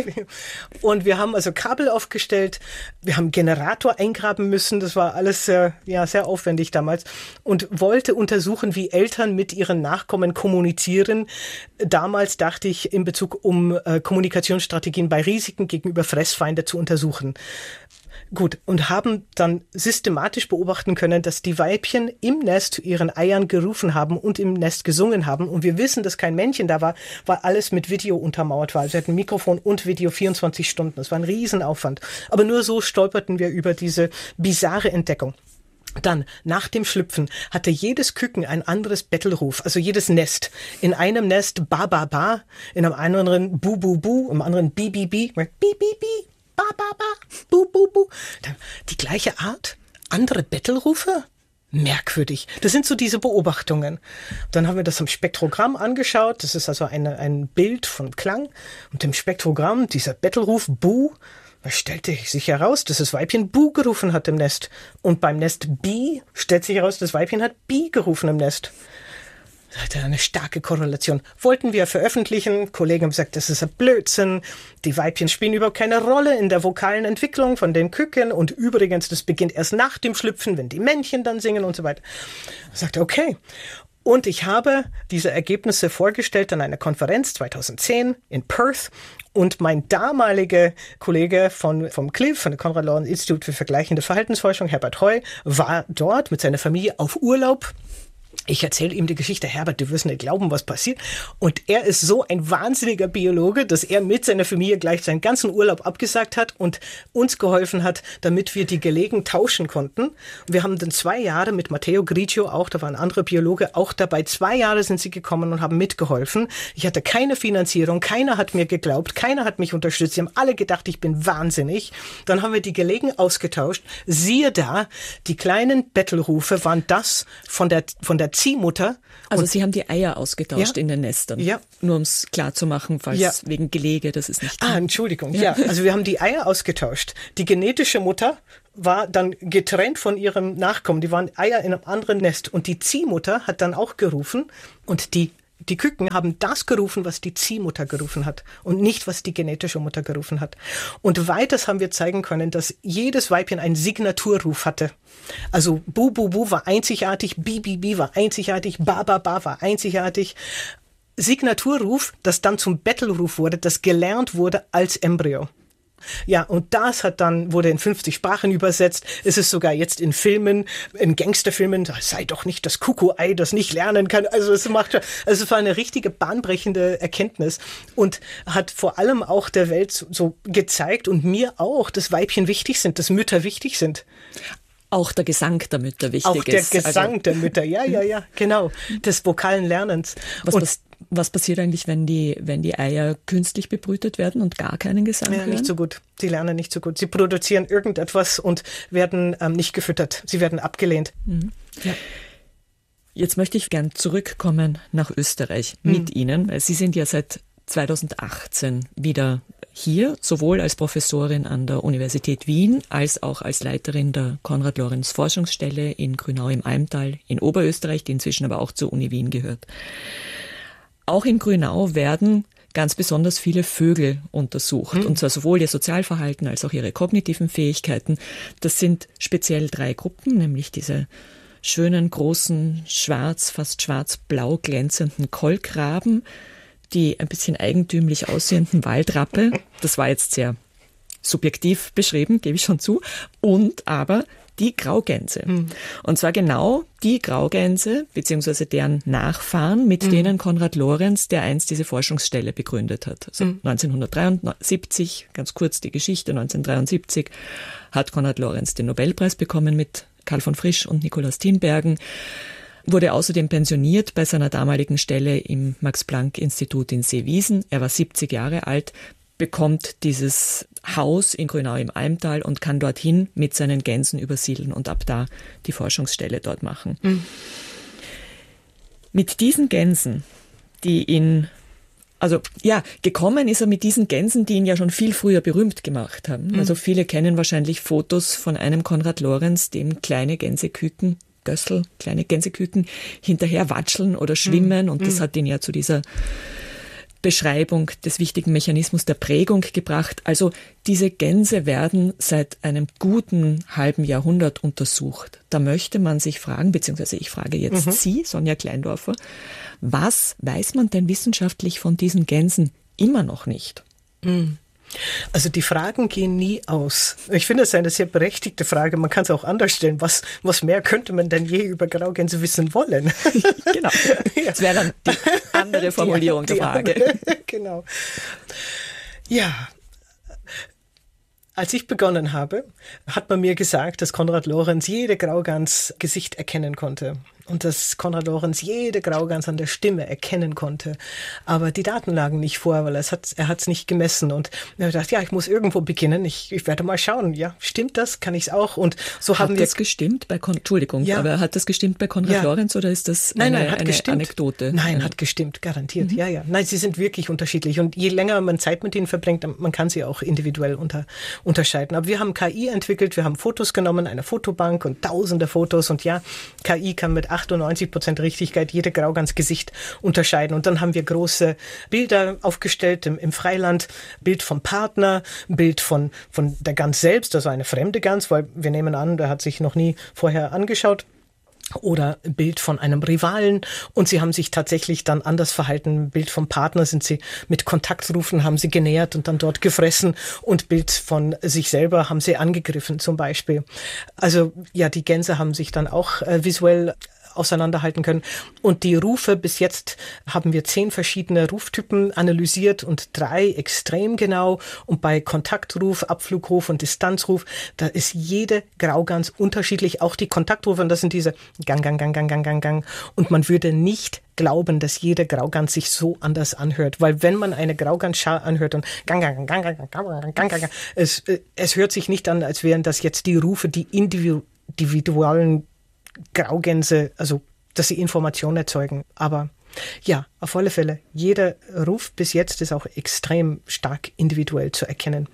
Und wir haben also Kabel aufgestellt, wir haben Generator eingraben müssen, das war alles sehr aufwendig damals und wollte untersuchen, wie Eltern mit ihren Nachkommen kommunizieren. Damals dachte ich in Bezug um Kommunikationsstrategien bei Risiken gegenüber Fressfeinde zu untersuchen. Gut, und haben dann systematisch beobachten können, dass die Weibchen im Nest zu ihren Eiern gerufen haben und im Nest gesungen haben. Und wir wissen, dass kein Männchen da war, weil alles mit Video untermauert war. Sie hatten Mikrofon und Video 24 Stunden. Das war ein Riesenaufwand. Aber nur so stolperten wir über diese bizarre Entdeckung. Dann, nach dem Schlüpfen, hatte jedes Küken ein anderes Bettelruf, also jedes Nest. In einem Nest ba, ba, ba, in einem anderen bu, bu, bu, im anderen bi, bi, bi, bi, bi, bi, ba, ba, ba, bu, bu, bu. Die gleiche Art, andere Bettelrufe? Merkwürdig. Das sind so diese Beobachtungen. Dann haben wir das am Spektrogramm angeschaut. Das ist also ein Bild von Klang. Und im Spektrogramm, dieser Bettelruf Bu, da stellte sich heraus, dass das Weibchen Bu gerufen hat im Nest. Und beim Nest Bi stellt sich heraus, das Weibchen hat Bi gerufen im Nest. Das hatte eine starke Korrelation. Wollten wir veröffentlichen. Kollegen haben gesagt, das ist ein Blödsinn. Die Weibchen spielen überhaupt keine Rolle in der vokalen Entwicklung von den Küken. Und übrigens, das beginnt erst nach dem Schlüpfen, wenn die Männchen dann singen und so weiter. Ich sagte, okay. Und ich habe diese Ergebnisse vorgestellt an einer Konferenz 2010 in Perth. Und mein damaliger Kollege vom CLIF, von der Konrad Lorenz Institut für vergleichende Verhaltensforschung, Herbert Heu, war dort mit seiner Familie auf Urlaub Ich erzähle ihm die Geschichte, Herbert, du wirst nicht glauben, was passiert. Und er ist so ein wahnsinniger Biologe, dass er mit seiner Familie gleich seinen ganzen Urlaub abgesagt hat und uns geholfen hat, damit wir die Gelegen tauschen konnten. Wir haben dann 2 Jahre mit Matteo Grigio auch, da war ein anderer Biologe auch dabei. 2 Jahre sind sie gekommen und haben mitgeholfen. Ich hatte keine Finanzierung, keiner hat mir geglaubt, keiner hat mich unterstützt. Sie haben alle gedacht, ich bin wahnsinnig. Dann haben wir die Gelegen ausgetauscht. Siehe da, die kleinen Bettelrufe waren das von der Ziehmutter. Also Sie haben die Eier ausgetauscht in den Nestern. Ja. Nur um es klar zu machen, falls wegen Gelege, das ist nicht. Entschuldigung. Ja, also wir haben die Eier ausgetauscht. Die genetische Mutter war dann getrennt von ihrem Nachkommen. Die waren Eier in einem anderen Nest. Und die Ziehmutter hat dann auch gerufen und die Küken haben das gerufen, was die Ziehmutter gerufen hat und nicht, was die genetische Mutter gerufen hat. Und weiters haben wir zeigen können, dass jedes Weibchen einen Signaturruf hatte. Also Bu, Bu, Bu war einzigartig, Bi, Bi, Bi war einzigartig, Ba, Ba, Ba war einzigartig. Signaturruf, das dann zum Bettelruf wurde, das gelernt wurde als Embryo. Ja, und das wurde in 50 Sprachen übersetzt. Es ist sogar jetzt in Filmen, in Gangsterfilmen, sei doch nicht das Kuckuck-Ei, das nicht lernen kann. Also es war eine richtige bahnbrechende Erkenntnis und hat vor allem auch der Welt so gezeigt und mir auch, dass Weibchen wichtig sind, dass Mütter wichtig sind. Auch der Gesang der Mütter wichtig ist. Auch der Gesang der Mütter, ja, genau. Des vokalen Lernens. Was passiert eigentlich, wenn die Eier künstlich bebrütet werden und gar keinen Gesang hören? Nicht so gut. Sie lernen nicht so gut. Sie produzieren irgendetwas und werden nicht gefüttert. Sie werden abgelehnt. Mhm. Ja. Jetzt möchte ich gern zurückkommen nach Österreich mit Ihnen, weil Sie sind ja seit 2018 wieder hier, sowohl als Professorin an der Universität Wien als auch als Leiterin der Konrad-Lorenz-Forschungsstelle in Grünau im Almtal in Oberösterreich, die inzwischen aber auch zur Uni Wien gehört. Auch in Grünau werden ganz besonders viele Vögel untersucht, und zwar sowohl ihr Sozialverhalten als auch ihre kognitiven Fähigkeiten. Das sind speziell 3 Gruppen, nämlich diese schönen, großen, fast schwarz-blau glänzenden Kolkraben, die ein bisschen eigentümlich aussehenden Waldrappe, das war jetzt sehr subjektiv beschrieben, gebe ich schon zu, und aber die Graugänse. Und zwar genau die Graugänse, beziehungsweise deren Nachfahren, mit denen Konrad Lorenz, der einst diese Forschungsstelle begründet hat. Also 1973, ganz kurz die Geschichte, 1973 hat Konrad Lorenz den Nobelpreis bekommen mit Karl von Frisch und Nikolaus Tinbergen, wurde außerdem pensioniert bei seiner damaligen Stelle im Max-Planck-Institut in Seewiesen. Er war 70 Jahre alt, bekommt dieses Haus in Grünau im Almtal und kann dorthin mit seinen Gänsen übersiedeln und ab da die Forschungsstelle dort machen. Mit diesen Gänsen, gekommen ist er mit diesen Gänsen, die ihn ja schon viel früher berühmt gemacht haben. Also viele kennen wahrscheinlich Fotos von einem Konrad Lorenz, dem kleine Gänseküken, kleine Gänseküken hinterher watscheln oder schwimmen, und das hat ihn ja zu dieser Beschreibung des wichtigen Mechanismus der Prägung gebracht. Also diese Gänse werden seit einem guten halben Jahrhundert untersucht. Da möchte man sich fragen, beziehungsweise ich frage jetzt Sie, Sonja Kleindorfer, was weiß man denn wissenschaftlich von diesen Gänsen immer noch nicht? Also die Fragen gehen nie aus. Ich finde, es ist eine sehr berechtigte Frage. Man kann es auch anders stellen. Was mehr könnte man denn je über Graugänse wissen wollen? Genau. Das wäre dann die andere Formulierung der Frage. Genau. Ja. Als ich begonnen habe, hat man mir gesagt, dass Konrad Lorenz jede Graugans Gesicht erkennen konnte. Und dass Konrad Lorenz jede Graugans an der Stimme erkennen konnte. Aber die Daten lagen nicht vor, weil er hat es nicht gemessen. Und er hat gedacht, ich muss irgendwo beginnen. Ich werde mal schauen. Ja, stimmt das? Kann ich es auch? Und so haben wir... Hat das gestimmt bei aber hat das gestimmt bei Konrad Lorenz oder ist das eine Anekdote? Nein, hat gestimmt, garantiert. Ja. Nein, sie sind wirklich unterschiedlich. Und je länger man Zeit mit ihnen verbringt, man kann sie auch individuell unterscheiden. Aber wir haben KI entwickelt, wir haben Fotos genommen, eine Fotobank und tausende Fotos. Und ja, KI kann mit 98% Richtigkeit jede Graugans Gesicht unterscheiden. Und dann haben wir große Bilder aufgestellt im Freiland. Bild vom Partner, Bild von der Gans selbst, also eine fremde Gans, weil wir nehmen an, der hat sich noch nie vorher angeschaut. Oder Bild von einem Rivalen, und sie haben sich tatsächlich dann anders verhalten. Bild vom Partner sind sie mit Kontaktrufen, haben sie genähert und dann dort gefressen, und Bild von sich selber haben sie angegriffen zum Beispiel. Also ja, die Gänse haben sich dann auch visuell auseinanderhalten können. Und die Rufe, bis jetzt haben wir 10 verschiedene Ruftypen analysiert und 3 extrem genau. Und bei Kontaktruf, Abflugruf und Distanzruf, da ist jede Graugans unterschiedlich. Auch die Kontaktrufe, und das sind diese Gang, Gang, Gang, Gang, Gang, Gang, Gang. Und man würde nicht glauben, dass jede Graugans sich so anders anhört. Weil wenn man eine Graugansschar anhört und Gang, Gang, Gang, Gang, Gang, Gang, Gang, Gang, Gang, es hört sich nicht an, als wären das jetzt die Rufe, die individuellen Graugänse, also dass sie Informationen erzeugen. Aber ja, auf alle Fälle, jeder Ruf bis jetzt ist auch extrem stark individuell zu erkennen.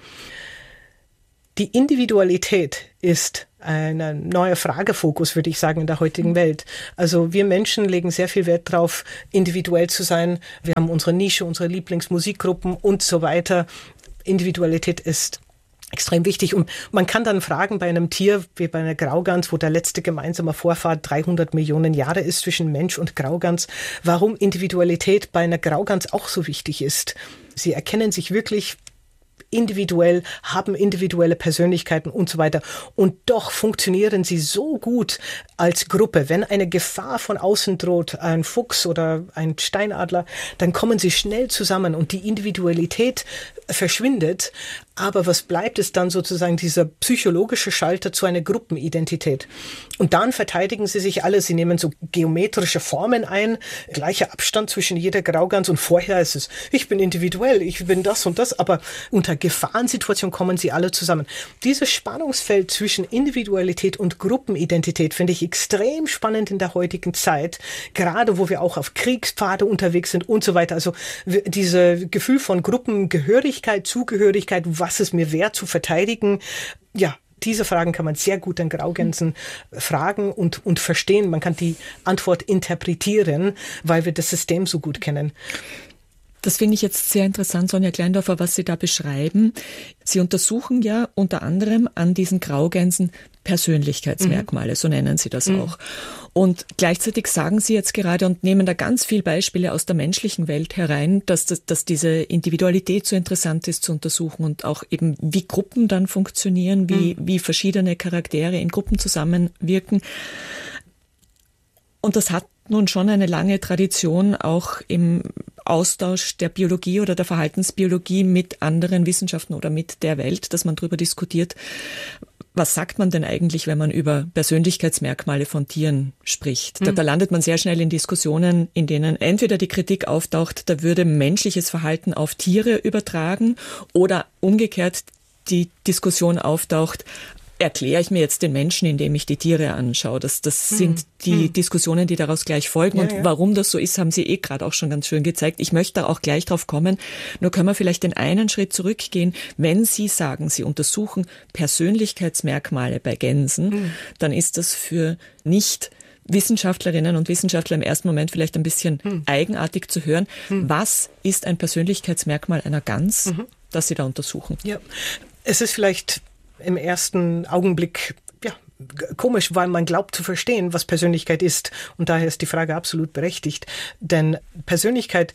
Die Individualität ist ein neuer Fragefokus, würde ich sagen, in der heutigen Welt. Also wir Menschen legen sehr viel Wert darauf, individuell zu sein. Wir haben unsere Nische, unsere Lieblingsmusikgruppen und so weiter. Individualität ist extrem wichtig. Und man kann dann fragen bei einem Tier wie bei einer Graugans, wo der letzte gemeinsame Vorfahr 300 Millionen Jahre ist zwischen Mensch und Graugans, warum Individualität bei einer Graugans auch so wichtig ist. Sie erkennen sich wirklich individuell, haben individuelle Persönlichkeiten und so weiter. Und doch funktionieren sie so gut als Gruppe. Wenn eine Gefahr von außen droht, ein Fuchs oder ein Steinadler, dann kommen sie schnell zusammen und die Individualität verschwindet. Aber was bleibt, ist dann sozusagen dieser psychologische Schalter zu einer Gruppenidentität. Und dann verteidigen sie sich alle. Sie nehmen so geometrische Formen ein, gleicher Abstand zwischen jeder Graugans. Und vorher ist es, ich bin individuell, ich bin das und das. Aber unter Gefahrensituation kommen sie alle zusammen. Dieses Spannungsfeld zwischen Individualität und Gruppenidentität finde ich extrem spannend in der heutigen Zeit. Gerade wo wir auch auf Kriegspfade unterwegs sind und so weiter. Also dieses Gefühl von Gruppengehörigkeit, Zugehörigkeit, was ist mir wert zu verteidigen? Ja, diese Fragen kann man sehr gut an Graugänsen fragen und verstehen. Man kann die Antwort interpretieren, weil wir das System so gut kennen. Das finde ich jetzt sehr interessant, Sonja Kleindorfer, was Sie da beschreiben. Sie untersuchen ja unter anderem an diesen Graugänsen Persönlichkeitsmerkmale, so nennen Sie das auch. Und gleichzeitig sagen Sie jetzt gerade und nehmen da ganz viele Beispiele aus der menschlichen Welt herein, dass diese Individualität so interessant ist zu untersuchen und auch eben wie Gruppen dann funktionieren, wie verschiedene Charaktere in Gruppen zusammenwirken. Und das hat nun schon eine lange Tradition auch im Austausch der Biologie oder der Verhaltensbiologie mit anderen Wissenschaften oder mit der Welt, dass man darüber diskutiert, was sagt man denn eigentlich, wenn man über Persönlichkeitsmerkmale von Tieren spricht? Da landet man sehr schnell in Diskussionen, in denen entweder die Kritik auftaucht, da würde menschliches Verhalten auf Tiere übertragen oder umgekehrt die Diskussion auftaucht, erkläre ich mir jetzt den Menschen, indem ich die Tiere anschaue. Das sind die Diskussionen, die daraus gleich folgen. Ja, und warum das so ist, haben Sie gerade auch schon ganz schön gezeigt. Ich möchte da auch gleich drauf kommen. Nur können wir vielleicht den einen Schritt zurückgehen. Wenn Sie sagen, Sie untersuchen Persönlichkeitsmerkmale bei Gänsen, dann ist das für Nicht-Wissenschaftlerinnen und Wissenschaftler im ersten Moment vielleicht ein bisschen eigenartig zu hören. Was ist ein Persönlichkeitsmerkmal einer Gans, das Sie da untersuchen? Ja, es ist vielleicht im ersten Augenblick komisch, weil man glaubt zu verstehen, was Persönlichkeit ist. Und daher ist die Frage absolut berechtigt. Denn Persönlichkeit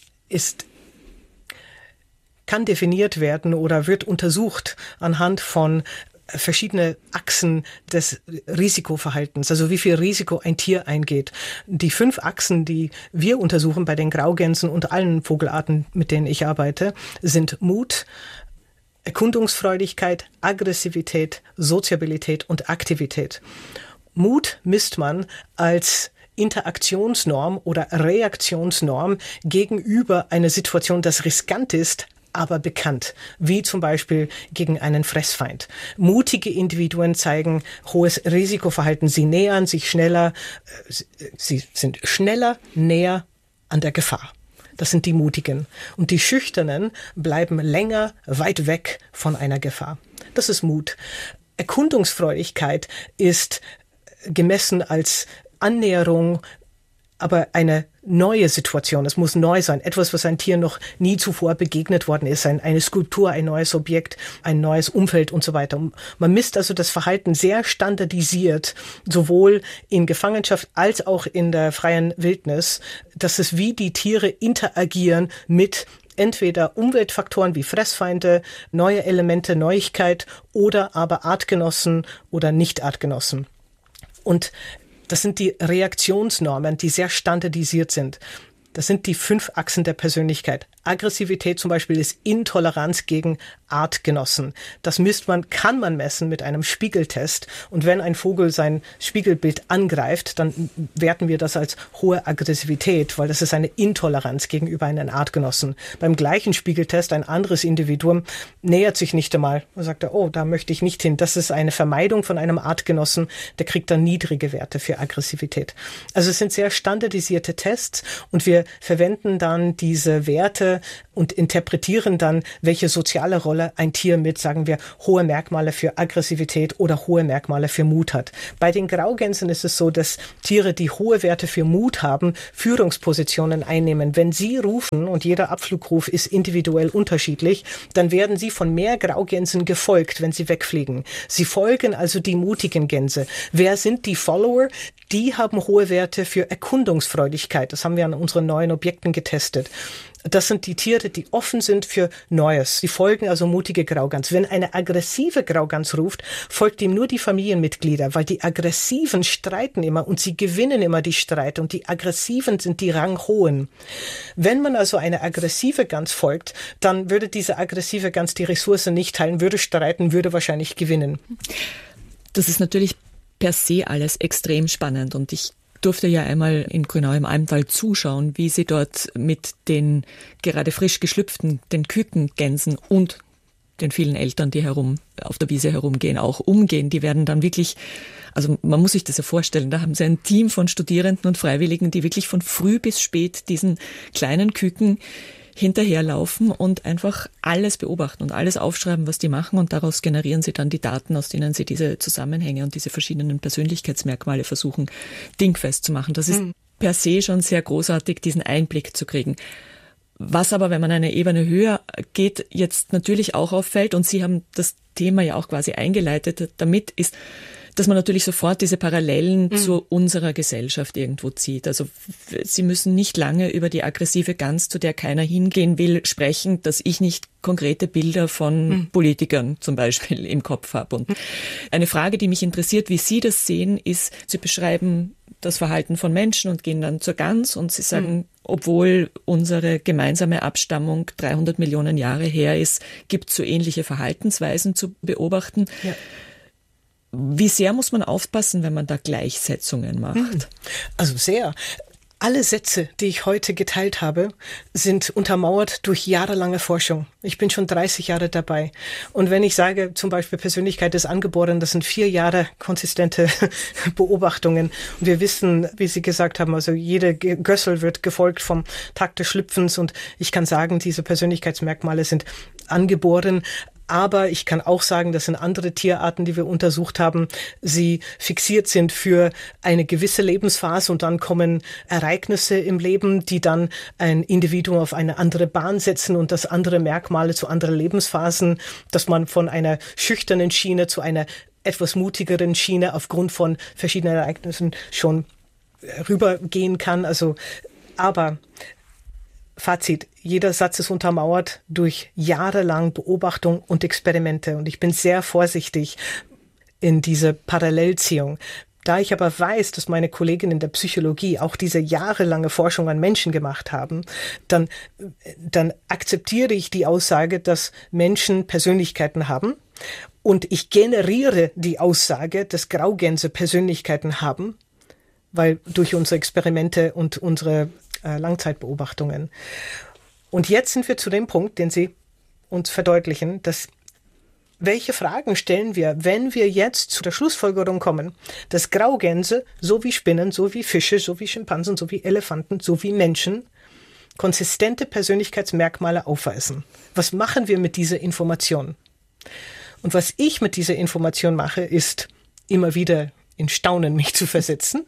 kann definiert werden oder wird untersucht anhand von verschiedene Achsen des Risikoverhaltens, also wie viel Risiko ein Tier eingeht. Die 5 Achsen, die wir untersuchen bei den Graugänsen und allen Vogelarten, mit denen ich arbeite, sind Mut, Erkundungsfreudigkeit, Aggressivität, Soziabilität und Aktivität. Mut misst man als Interaktionsnorm oder Reaktionsnorm gegenüber einer Situation, das riskant ist, aber bekannt, wie zum Beispiel gegen einen Fressfeind. Mutige Individuen zeigen hohes Risikoverhalten. Sie nähern sich schneller, sie sind schneller näher an der Gefahr. Das sind die Mutigen. Und die Schüchternen bleiben länger weit weg von einer Gefahr. Das ist Mut. Erkundungsfreudigkeit ist gemessen als Annäherung, aber eine neue Situation. Es muss neu sein. Etwas, was ein Tier noch nie zuvor begegnet worden ist. Eine Skulptur, ein neues Objekt, ein neues Umfeld und so weiter. Man misst also das Verhalten sehr standardisiert, sowohl in Gefangenschaft als auch in der freien Wildnis. Das ist, wie die Tiere interagieren mit entweder Umweltfaktoren wie Fressfeinde, neue Elemente, Neuigkeit oder aber Artgenossen oder Nicht-Artgenossen. Und Das sind die Reaktionsnormen, die sehr standardisiert sind. Das sind die 5 Achsen der Persönlichkeit. Aggressivität zum Beispiel ist Intoleranz gegen Artgenossen. Das kann man messen mit einem Spiegeltest. Und wenn ein Vogel sein Spiegelbild angreift, dann werten wir das als hohe Aggressivität, weil das ist eine Intoleranz gegenüber einem Artgenossen. Beim gleichen Spiegeltest, ein anderes Individuum nähert sich nicht einmal und sagt, oh, da möchte ich nicht hin. Das ist eine Vermeidung von einem Artgenossen, der kriegt dann niedrige Werte für Aggressivität. Also es sind sehr standardisierte Tests und wir verwenden dann diese Werte und interpretieren dann, welche soziale Rolle ein Tier mit, sagen wir, hohe Merkmale für Aggressivität oder hohe Merkmale für Mut hat. Bei den Graugänsen ist es so, dass Tiere, die hohe Werte für Mut haben, Führungspositionen einnehmen. Wenn sie rufen, und jeder Abflugruf ist individuell unterschiedlich, dann werden sie von mehr Graugänsen gefolgt, wenn sie wegfliegen. Sie folgen also die mutigen Gänse. Wer sind die Follower? Die haben hohe Werte für Erkundungsfreudigkeit. Das haben wir an unseren neuen Objekten getestet. Das sind die Tiere, die offen sind für Neues. Die folgen also mutige Graugans. Wenn eine aggressive Graugans ruft, folgt ihm nur die Familienmitglieder, weil die Aggressiven streiten immer und sie gewinnen immer die Streit und die Aggressiven sind die Ranghohen. Wenn man also eine aggressive Gans folgt, dann würde diese aggressive Gans die Ressourcen nicht teilen, würde streiten, würde wahrscheinlich gewinnen. Das ist natürlich per se alles extrem spannend und ich durfte ja einmal in Grünau im Almtal zuschauen, wie sie dort mit den gerade frisch geschlüpften, den Kükengänsen und den vielen Eltern, die auf der Wiese herumgehen, auch umgehen. Die werden dann wirklich, also man muss sich das ja vorstellen, da haben sie ein Team von Studierenden und Freiwilligen, die wirklich von früh bis spät diesen kleinen Küken hinterherlaufen und einfach alles beobachten und alles aufschreiben, was die machen und daraus generieren sie dann die Daten, aus denen sie diese Zusammenhänge und diese verschiedenen Persönlichkeitsmerkmale versuchen, dingfest zu machen. Das ist per se schon sehr großartig, diesen Einblick zu kriegen. Was aber, wenn man eine Ebene höher geht, jetzt natürlich auch auffällt, und Sie haben das Thema ja auch quasi eingeleitet damit, ist, dass man natürlich sofort diese Parallelen zu unserer Gesellschaft irgendwo zieht. Also Sie müssen nicht lange über die aggressive Gans, zu der keiner hingehen will, sprechen, dass ich nicht konkrete Bilder von Politikern zum Beispiel im Kopf habe. Und eine Frage, die mich interessiert, wie Sie das sehen, ist, Sie beschreiben das Verhalten von Menschen und gehen dann zur Gans und Sie sagen, obwohl unsere gemeinsame Abstammung 300 Millionen Jahre her ist, gibt es so ähnliche Verhaltensweisen zu beobachten. Ja. Wie sehr muss man aufpassen, wenn man da Gleichsetzungen macht? Also sehr. Alle Sätze, die ich heute geteilt habe, sind untermauert durch jahrelange Forschung. Ich bin schon 30 Jahre dabei. Und wenn ich sage, zum Beispiel Persönlichkeit ist angeboren, das sind 4 Jahre konsistente Beobachtungen. Und wir wissen, wie Sie gesagt haben, also jede Gössel wird gefolgt vom Tag des Schlüpfens. Und ich kann sagen, diese Persönlichkeitsmerkmale sind angeboren. Aber ich kann auch sagen, dass in andere Tierarten, die wir untersucht haben, sie fixiert sind für eine gewisse Lebensphase und dann kommen Ereignisse im Leben, die dann ein Individuum auf eine andere Bahn setzen und das andere Merkmale zu anderen Lebensphasen, dass man von einer schüchternen Schiene zu einer etwas mutigeren Schiene aufgrund von verschiedenen Ereignissen schon rübergehen kann. Also, aber Fazit, jeder Satz ist untermauert durch jahrelang Beobachtung und Experimente. Und ich bin sehr vorsichtig in diese Parallelziehung. Da ich aber weiß, dass meine Kolleginnen in der Psychologie auch diese jahrelange Forschung an Menschen gemacht haben, dann akzeptiere ich die Aussage, dass Menschen Persönlichkeiten haben. Und ich generiere die Aussage, dass Graugänse Persönlichkeiten haben, weil durch unsere Experimente und unsere Langzeitbeobachtungen. Und jetzt sind wir zu dem Punkt, den Sie uns verdeutlichen, dass welche Fragen stellen wir, wenn wir jetzt zu der Schlussfolgerung kommen, dass Graugänse, so wie Spinnen, so wie Fische, so wie Schimpansen, so wie Elefanten, so wie Menschen, konsistente Persönlichkeitsmerkmale aufweisen. Was machen wir mit dieser Information? Und was ich mit dieser Information mache, ist immer wieder in Staunen mich zu versetzen.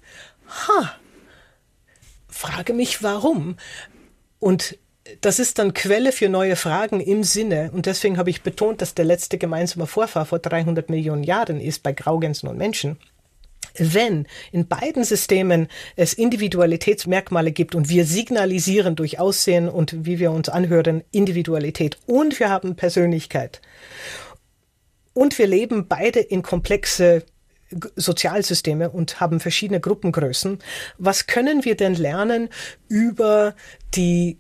Frage mich, warum? Und das ist dann Quelle für neue Fragen im Sinne, und deswegen habe ich betont, dass der letzte gemeinsame Vorfahr vor 300 Millionen Jahren ist bei Graugänsen und Menschen. Wenn in beiden Systemen es Individualitätsmerkmale gibt und wir signalisieren durch Aussehen und wie wir uns anhören Individualität und wir haben Persönlichkeit und wir leben beide in komplexe Sozialsysteme und haben verschiedene Gruppengrößen. Was können wir denn lernen über die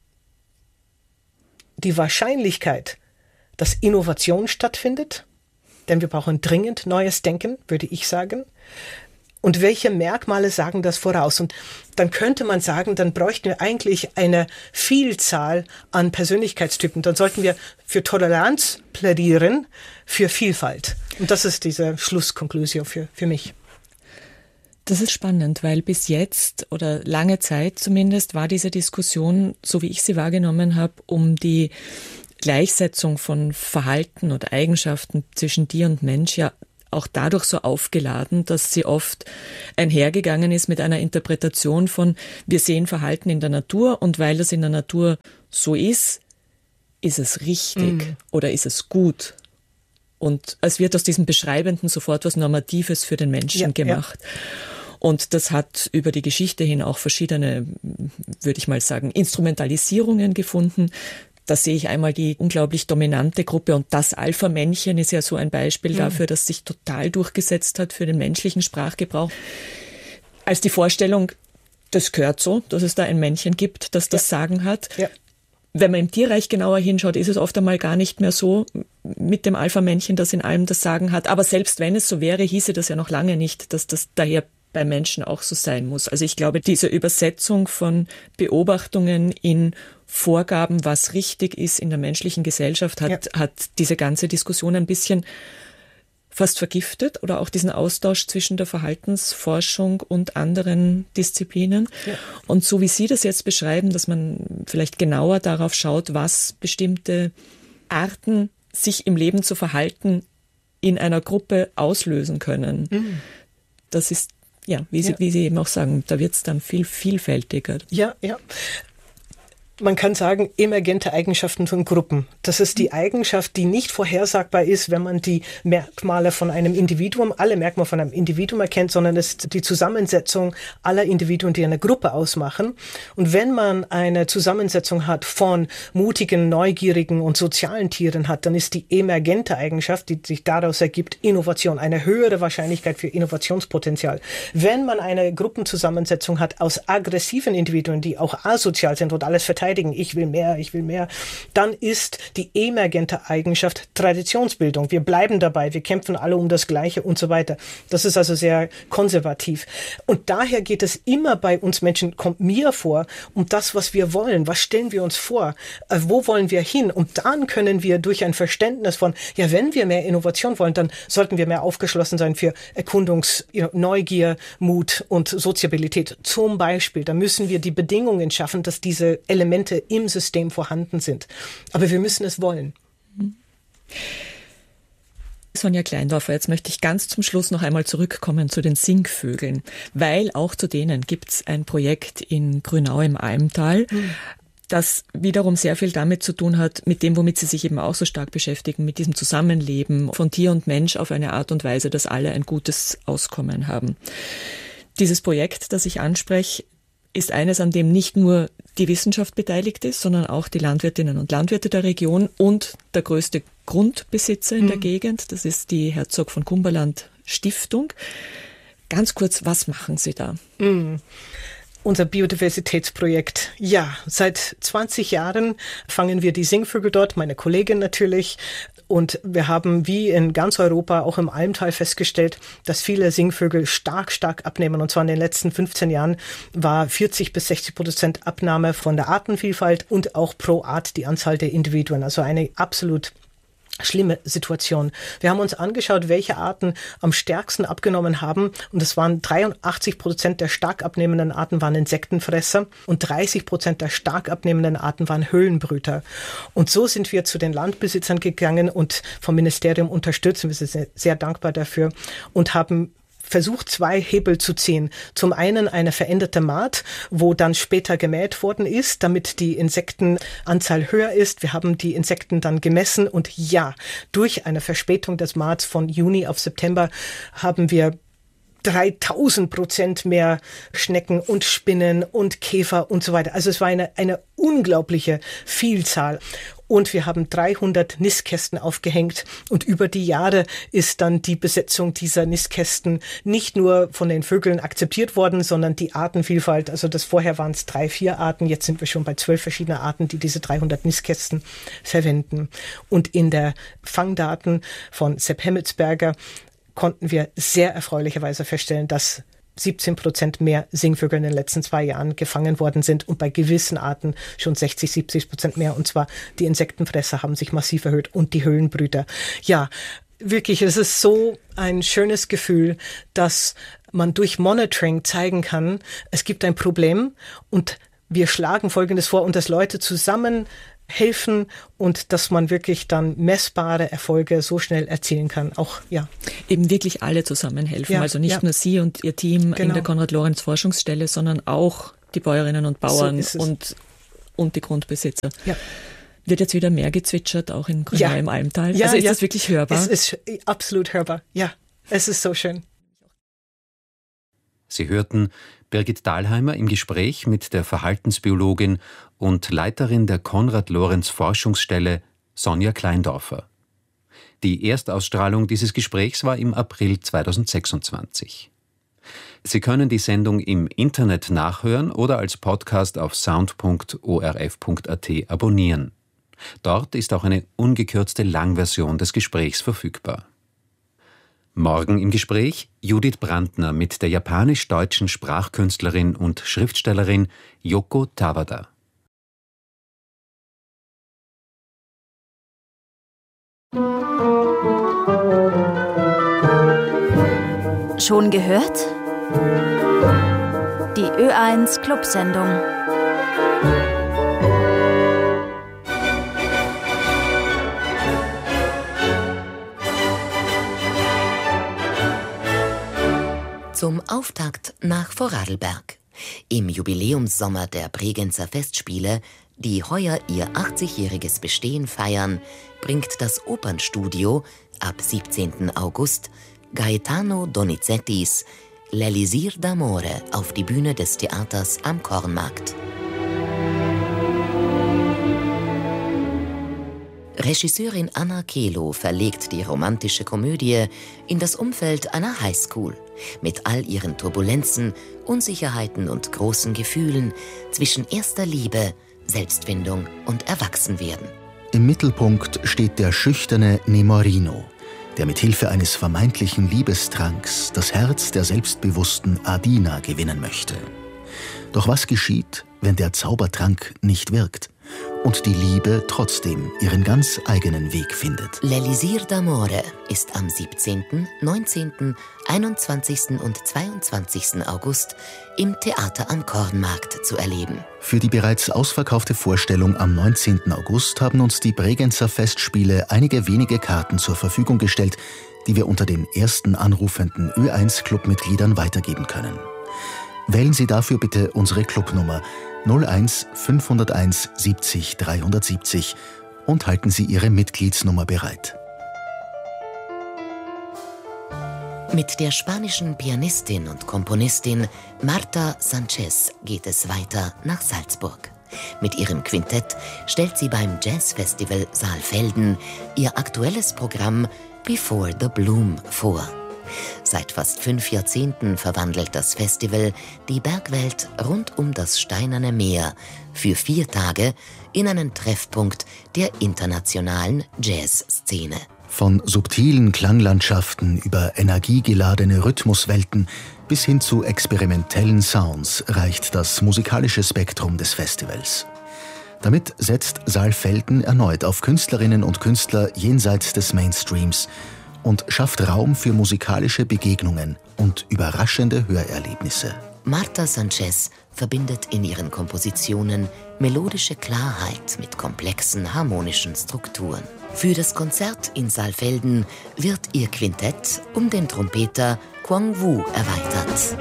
Wahrscheinlichkeit, dass Innovation stattfindet? Denn wir brauchen dringend neues Denken, würde ich sagen. Und welche Merkmale sagen das voraus? Und dann könnte man sagen, dann bräuchten wir eigentlich eine Vielzahl an Persönlichkeitstypen. Dann sollten wir für Toleranz plädieren, für Vielfalt. Und das ist diese Schlusskonklusion für mich. Das ist spannend, weil bis jetzt oder lange Zeit zumindest war diese Diskussion, so wie ich sie wahrgenommen habe, um die Gleichsetzung von Verhalten oder Eigenschaften zwischen Tier und Mensch ja auch dadurch so aufgeladen, dass sie oft einhergegangen ist mit einer Interpretation von, wir sehen Verhalten in der Natur und weil das in der Natur so ist es richtig oder ist es gut. Und es wird aus diesem Beschreibenden sofort was Normatives für den Menschen gemacht. Ja. Und das hat über die Geschichte hin auch verschiedene, würde ich mal sagen, Instrumentalisierungen gefunden. Da sehe ich einmal die unglaublich dominante Gruppe und das Alpha-Männchen ist ja so ein Beispiel dafür, das sich total durchgesetzt hat für den menschlichen Sprachgebrauch. Als die Vorstellung, das gehört so, dass es da ein Männchen gibt, das das Sagen hat. Ja. Wenn man im Tierreich genauer hinschaut, ist es oft einmal gar nicht mehr so mit dem Alpha-Männchen, das in allem das Sagen hat. Aber selbst wenn es so wäre, hieße das ja noch lange nicht, dass das daher bei Menschen auch so sein muss. Also ich glaube, diese Übersetzung von Beobachtungen in Vorgaben, was richtig ist in der menschlichen Gesellschaft, hat diese ganze Diskussion ein bisschen fast vergiftet oder auch diesen Austausch zwischen der Verhaltensforschung und anderen Disziplinen. Ja. Und so wie Sie das jetzt beschreiben, dass man vielleicht genauer darauf schaut, was bestimmte Arten, sich im Leben zu verhalten, in einer Gruppe auslösen können. Das ist wie Sie eben auch sagen, da wird es dann viel vielfältiger. Ja. Man kann sagen, emergente Eigenschaften von Gruppen. Das ist die Eigenschaft, die nicht vorhersagbar ist, wenn man die Merkmale von einem Individuum, alle Merkmale von einem Individuum erkennt, sondern es ist die Zusammensetzung aller Individuen, die eine Gruppe ausmachen. Und wenn man eine Zusammensetzung hat von mutigen, neugierigen und sozialen Tieren hat, dann ist die emergente Eigenschaft, die sich daraus ergibt, Innovation, eine höhere Wahrscheinlichkeit für Innovationspotenzial. Wenn man eine Gruppenzusammensetzung hat aus aggressiven Individuen, die auch asozial sind und alles verteidigen, ich will mehr, dann ist die emergente Eigenschaft Traditionsbildung. Wir bleiben dabei, wir kämpfen alle um das Gleiche und so weiter. Das ist also sehr konservativ. Und daher geht es immer bei uns Menschen, kommt mir vor, um das, was wir wollen. Was stellen wir uns vor? Wo wollen wir hin? Und dann können wir durch ein Verständnis von, wenn wir mehr Innovation wollen, dann sollten wir mehr aufgeschlossen sein für Neugier, Mut und Soziabilität. Zum Beispiel, da müssen wir die Bedingungen schaffen, dass diese Elemente im System vorhanden sind. Aber wir müssen es wollen. Sonja Kleindorfer, jetzt möchte ich ganz zum Schluss noch einmal zurückkommen zu den Singvögeln, weil auch zu denen gibt es ein Projekt in Grünau im Almtal, das wiederum sehr viel damit zu tun hat, mit dem, womit Sie sich eben auch so stark beschäftigen, mit diesem Zusammenleben von Tier und Mensch auf eine Art und Weise, dass alle ein gutes Auskommen haben. Dieses Projekt, das ich anspreche, ist eines, an dem nicht nur die Wissenschaft beteiligt ist, sondern auch die Landwirtinnen und Landwirte der Region und der größte Grundbesitzer in der Gegend. Das ist die Herzog von Cumberland Stiftung. Ganz kurz, was machen Sie da? Unser Biodiversitätsprojekt. Ja, seit 20 Jahren fangen wir die Singvögel dort, meine Kollegin natürlich. Und wir haben wie in ganz Europa, auch im Almtal, festgestellt, dass viele Singvögel stark abnehmen. Und zwar in den letzten 15 Jahren war 40-60% Abnahme von der Artenvielfalt und auch pro Art die Anzahl der Individuen. Also eine absolut schlimme Situation. Wir haben uns angeschaut, welche Arten am stärksten abgenommen haben. Und es waren 83% der stark abnehmenden Arten waren Insektenfresser und 30% der stark abnehmenden Arten waren Höhlenbrüter. Und so sind wir zu den Landbesitzern gegangen und vom Ministerium unterstützen. Wir sind sehr dankbar dafür und haben versucht, 2 Hebel zu ziehen. Zum einen eine veränderte Maat, wo dann später gemäht worden ist, damit die Insektenanzahl höher ist. Wir haben die Insekten dann gemessen und durch eine Verspätung des Maats von Juni auf September haben wir 3000% mehr Schnecken und Spinnen und Käfer und so weiter. Also es war eine unglaubliche Vielzahl. Und wir haben 300 Nistkästen aufgehängt. Und über die Jahre ist dann die Besetzung dieser Nistkästen nicht nur von den Vögeln akzeptiert worden, sondern die Artenvielfalt. Also vorher waren es 3-4 Arten. Jetzt sind wir schon bei 12 verschiedene Arten, die diese 300 Nistkästen verwenden. Und in der Fangdaten von Sepp Hemmetsberger konnten wir sehr erfreulicherweise feststellen, dass 17% mehr Singvögel in den letzten 2 Jahren gefangen worden sind und bei gewissen Arten schon 60-70% mehr. Und zwar die Insektenfresser haben sich massiv erhöht und die Höhlenbrüter. Ja, wirklich, es ist so ein schönes Gefühl, dass man durch Monitoring zeigen kann, es gibt ein Problem und wir schlagen Folgendes vor und dass Leute zusammen helfen und dass man wirklich dann messbare Erfolge so schnell erzielen kann. Auch, ja. Eben wirklich alle zusammen helfen. Also nicht nur Sie und Ihr Team in der Konrad-Lorenz-Forschungsstelle, sondern auch die Bäuerinnen und Bauern und die Grundbesitzer. Ja. Wird jetzt wieder mehr gezwitschert, auch in Grünau im Almtal? Also ist das wirklich hörbar? Es ist absolut hörbar, ja. Es ist so schön. Sie hörten Birgit Dahlheimer im Gespräch mit der Verhaltensbiologin und Leiterin der Konrad-Lorenz-Forschungsstelle Sonja Kleindorfer. Die Erstausstrahlung dieses Gesprächs war im April 2026. Sie können die Sendung im Internet nachhören oder als Podcast auf sound.orf.at abonnieren. Dort ist auch eine ungekürzte Langversion des Gesprächs verfügbar. Morgen im Gespräch Judith Brandner mit der japanisch-deutschen Sprachkünstlerin und Schriftstellerin Yoko Tawada. Schon gehört? Die Ö1 Clubsendung. Zum Auftakt nach Vorarlberg. Im Jubiläumssommer der Bregenzer Festspiele, die heuer ihr 80-jähriges Bestehen feiern, bringt das Opernstudio ab 17. August Gaetano Donizettis L'Elisir d'Amore auf die Bühne des Theaters am Kornmarkt. Regisseurin Anna Kelo verlegt die romantische Komödie in das Umfeld einer Highschool mit all ihren Turbulenzen, Unsicherheiten und großen Gefühlen zwischen erster Liebe, Selbstfindung und Erwachsenwerden. Im Mittelpunkt steht der schüchterne Nemorino, der mit Hilfe eines vermeintlichen Liebestranks das Herz der selbstbewussten Adina gewinnen möchte. Doch was geschieht, wenn der Zaubertrank nicht wirkt und die Liebe trotzdem ihren ganz eigenen Weg findet? L'Elisir d'Amore ist am 17., 19., 21. und 22. August im Theater am Kornmarkt zu erleben. Für die bereits ausverkaufte Vorstellung am 19. August haben uns die Bregenzer Festspiele einige wenige Karten zur Verfügung gestellt, die wir unter den ersten anrufenden Ö1-Clubmitgliedern weitergeben können. Wählen Sie dafür bitte unsere Clubnummer 01 501 70 370 und halten Sie Ihre Mitgliedsnummer bereit. Mit der spanischen Pianistin und Komponistin Marta Sanchez geht es weiter nach Salzburg. Mit ihrem Quintett stellt sie beim Jazzfestival Saalfelden ihr aktuelles Programm Before the Bloom vor. Seit fast 5 Jahrzehnten verwandelt das Festival die Bergwelt rund um das Steinerne Meer für 4 Tage in einen Treffpunkt der internationalen Jazzszene. Von subtilen Klanglandschaften über energiegeladene Rhythmuswelten bis hin zu experimentellen Sounds reicht das musikalische Spektrum des Festivals. Damit setzt Saalfelden erneut auf Künstlerinnen und Künstler jenseits des Mainstreams und schafft Raum für musikalische Begegnungen und überraschende Hörerlebnisse. Marta Sanchez verbindet in ihren Kompositionen melodische Klarheit mit komplexen harmonischen Strukturen. Für das Konzert in Saalfelden wird ihr Quintett um den Trompeter Quang Vu erweitert.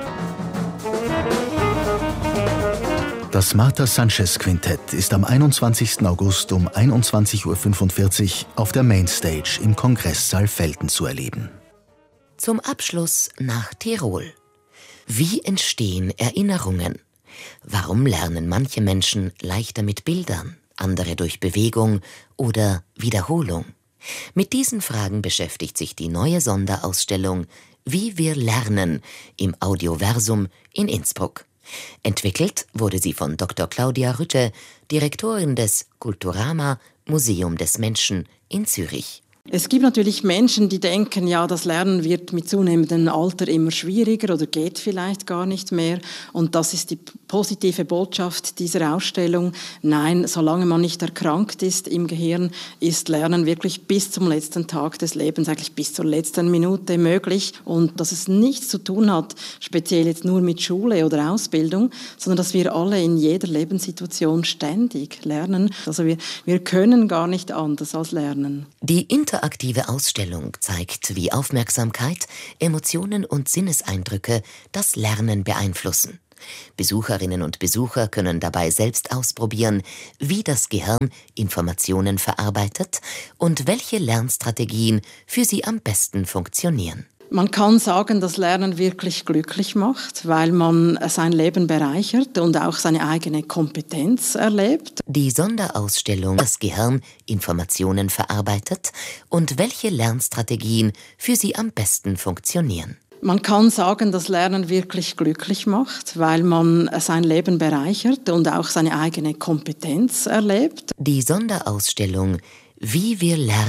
Das Marta Sanchez Quintett ist am 21. August um 21.45 Uhr auf der Mainstage im Kongresssaal Felden zu erleben. Zum Abschluss nach Tirol. Wie entstehen Erinnerungen? Warum lernen manche Menschen leichter mit Bildern, andere durch Bewegung oder Wiederholung? Mit diesen Fragen beschäftigt sich die neue Sonderausstellung Wie wir lernen im Audioversum in Innsbruck. Entwickelt wurde sie von Dr. Claudia Rütte, Direktorin des Kulturama Museum des Menschen in Zürich. Es gibt natürlich Menschen, die denken, ja, das Lernen wird mit zunehmendem Alter immer schwieriger oder geht vielleicht gar nicht mehr. Und das ist die positive Botschaft dieser Ausstellung. Nein, solange man nicht erkrankt ist im Gehirn, ist Lernen wirklich bis zum letzten Tag des Lebens, eigentlich bis zur letzten Minute möglich. Und dass es nichts zu tun hat, speziell jetzt nur mit Schule oder Ausbildung, sondern dass wir alle in jeder Lebenssituation ständig lernen. Also wir können gar nicht anders als lernen. Die interaktive Ausstellung zeigt, wie Aufmerksamkeit, Emotionen und Sinneseindrücke das Lernen beeinflussen. Besucherinnen und Besucher können dabei selbst ausprobieren, wie das Gehirn Informationen verarbeitet und welche Lernstrategien für sie am besten funktionieren. Man kann sagen, dass Lernen wirklich glücklich macht, weil man sein Leben bereichert und auch seine eigene Kompetenz erlebt. Die Sonderausstellung Das Gehirn Informationen verarbeitet und welche Lernstrategien für sie am besten funktionieren. Man kann sagen, dass Lernen wirklich glücklich macht, weil man sein Leben bereichert und auch seine eigene Kompetenz erlebt. Die Sonderausstellung Wie wir lernen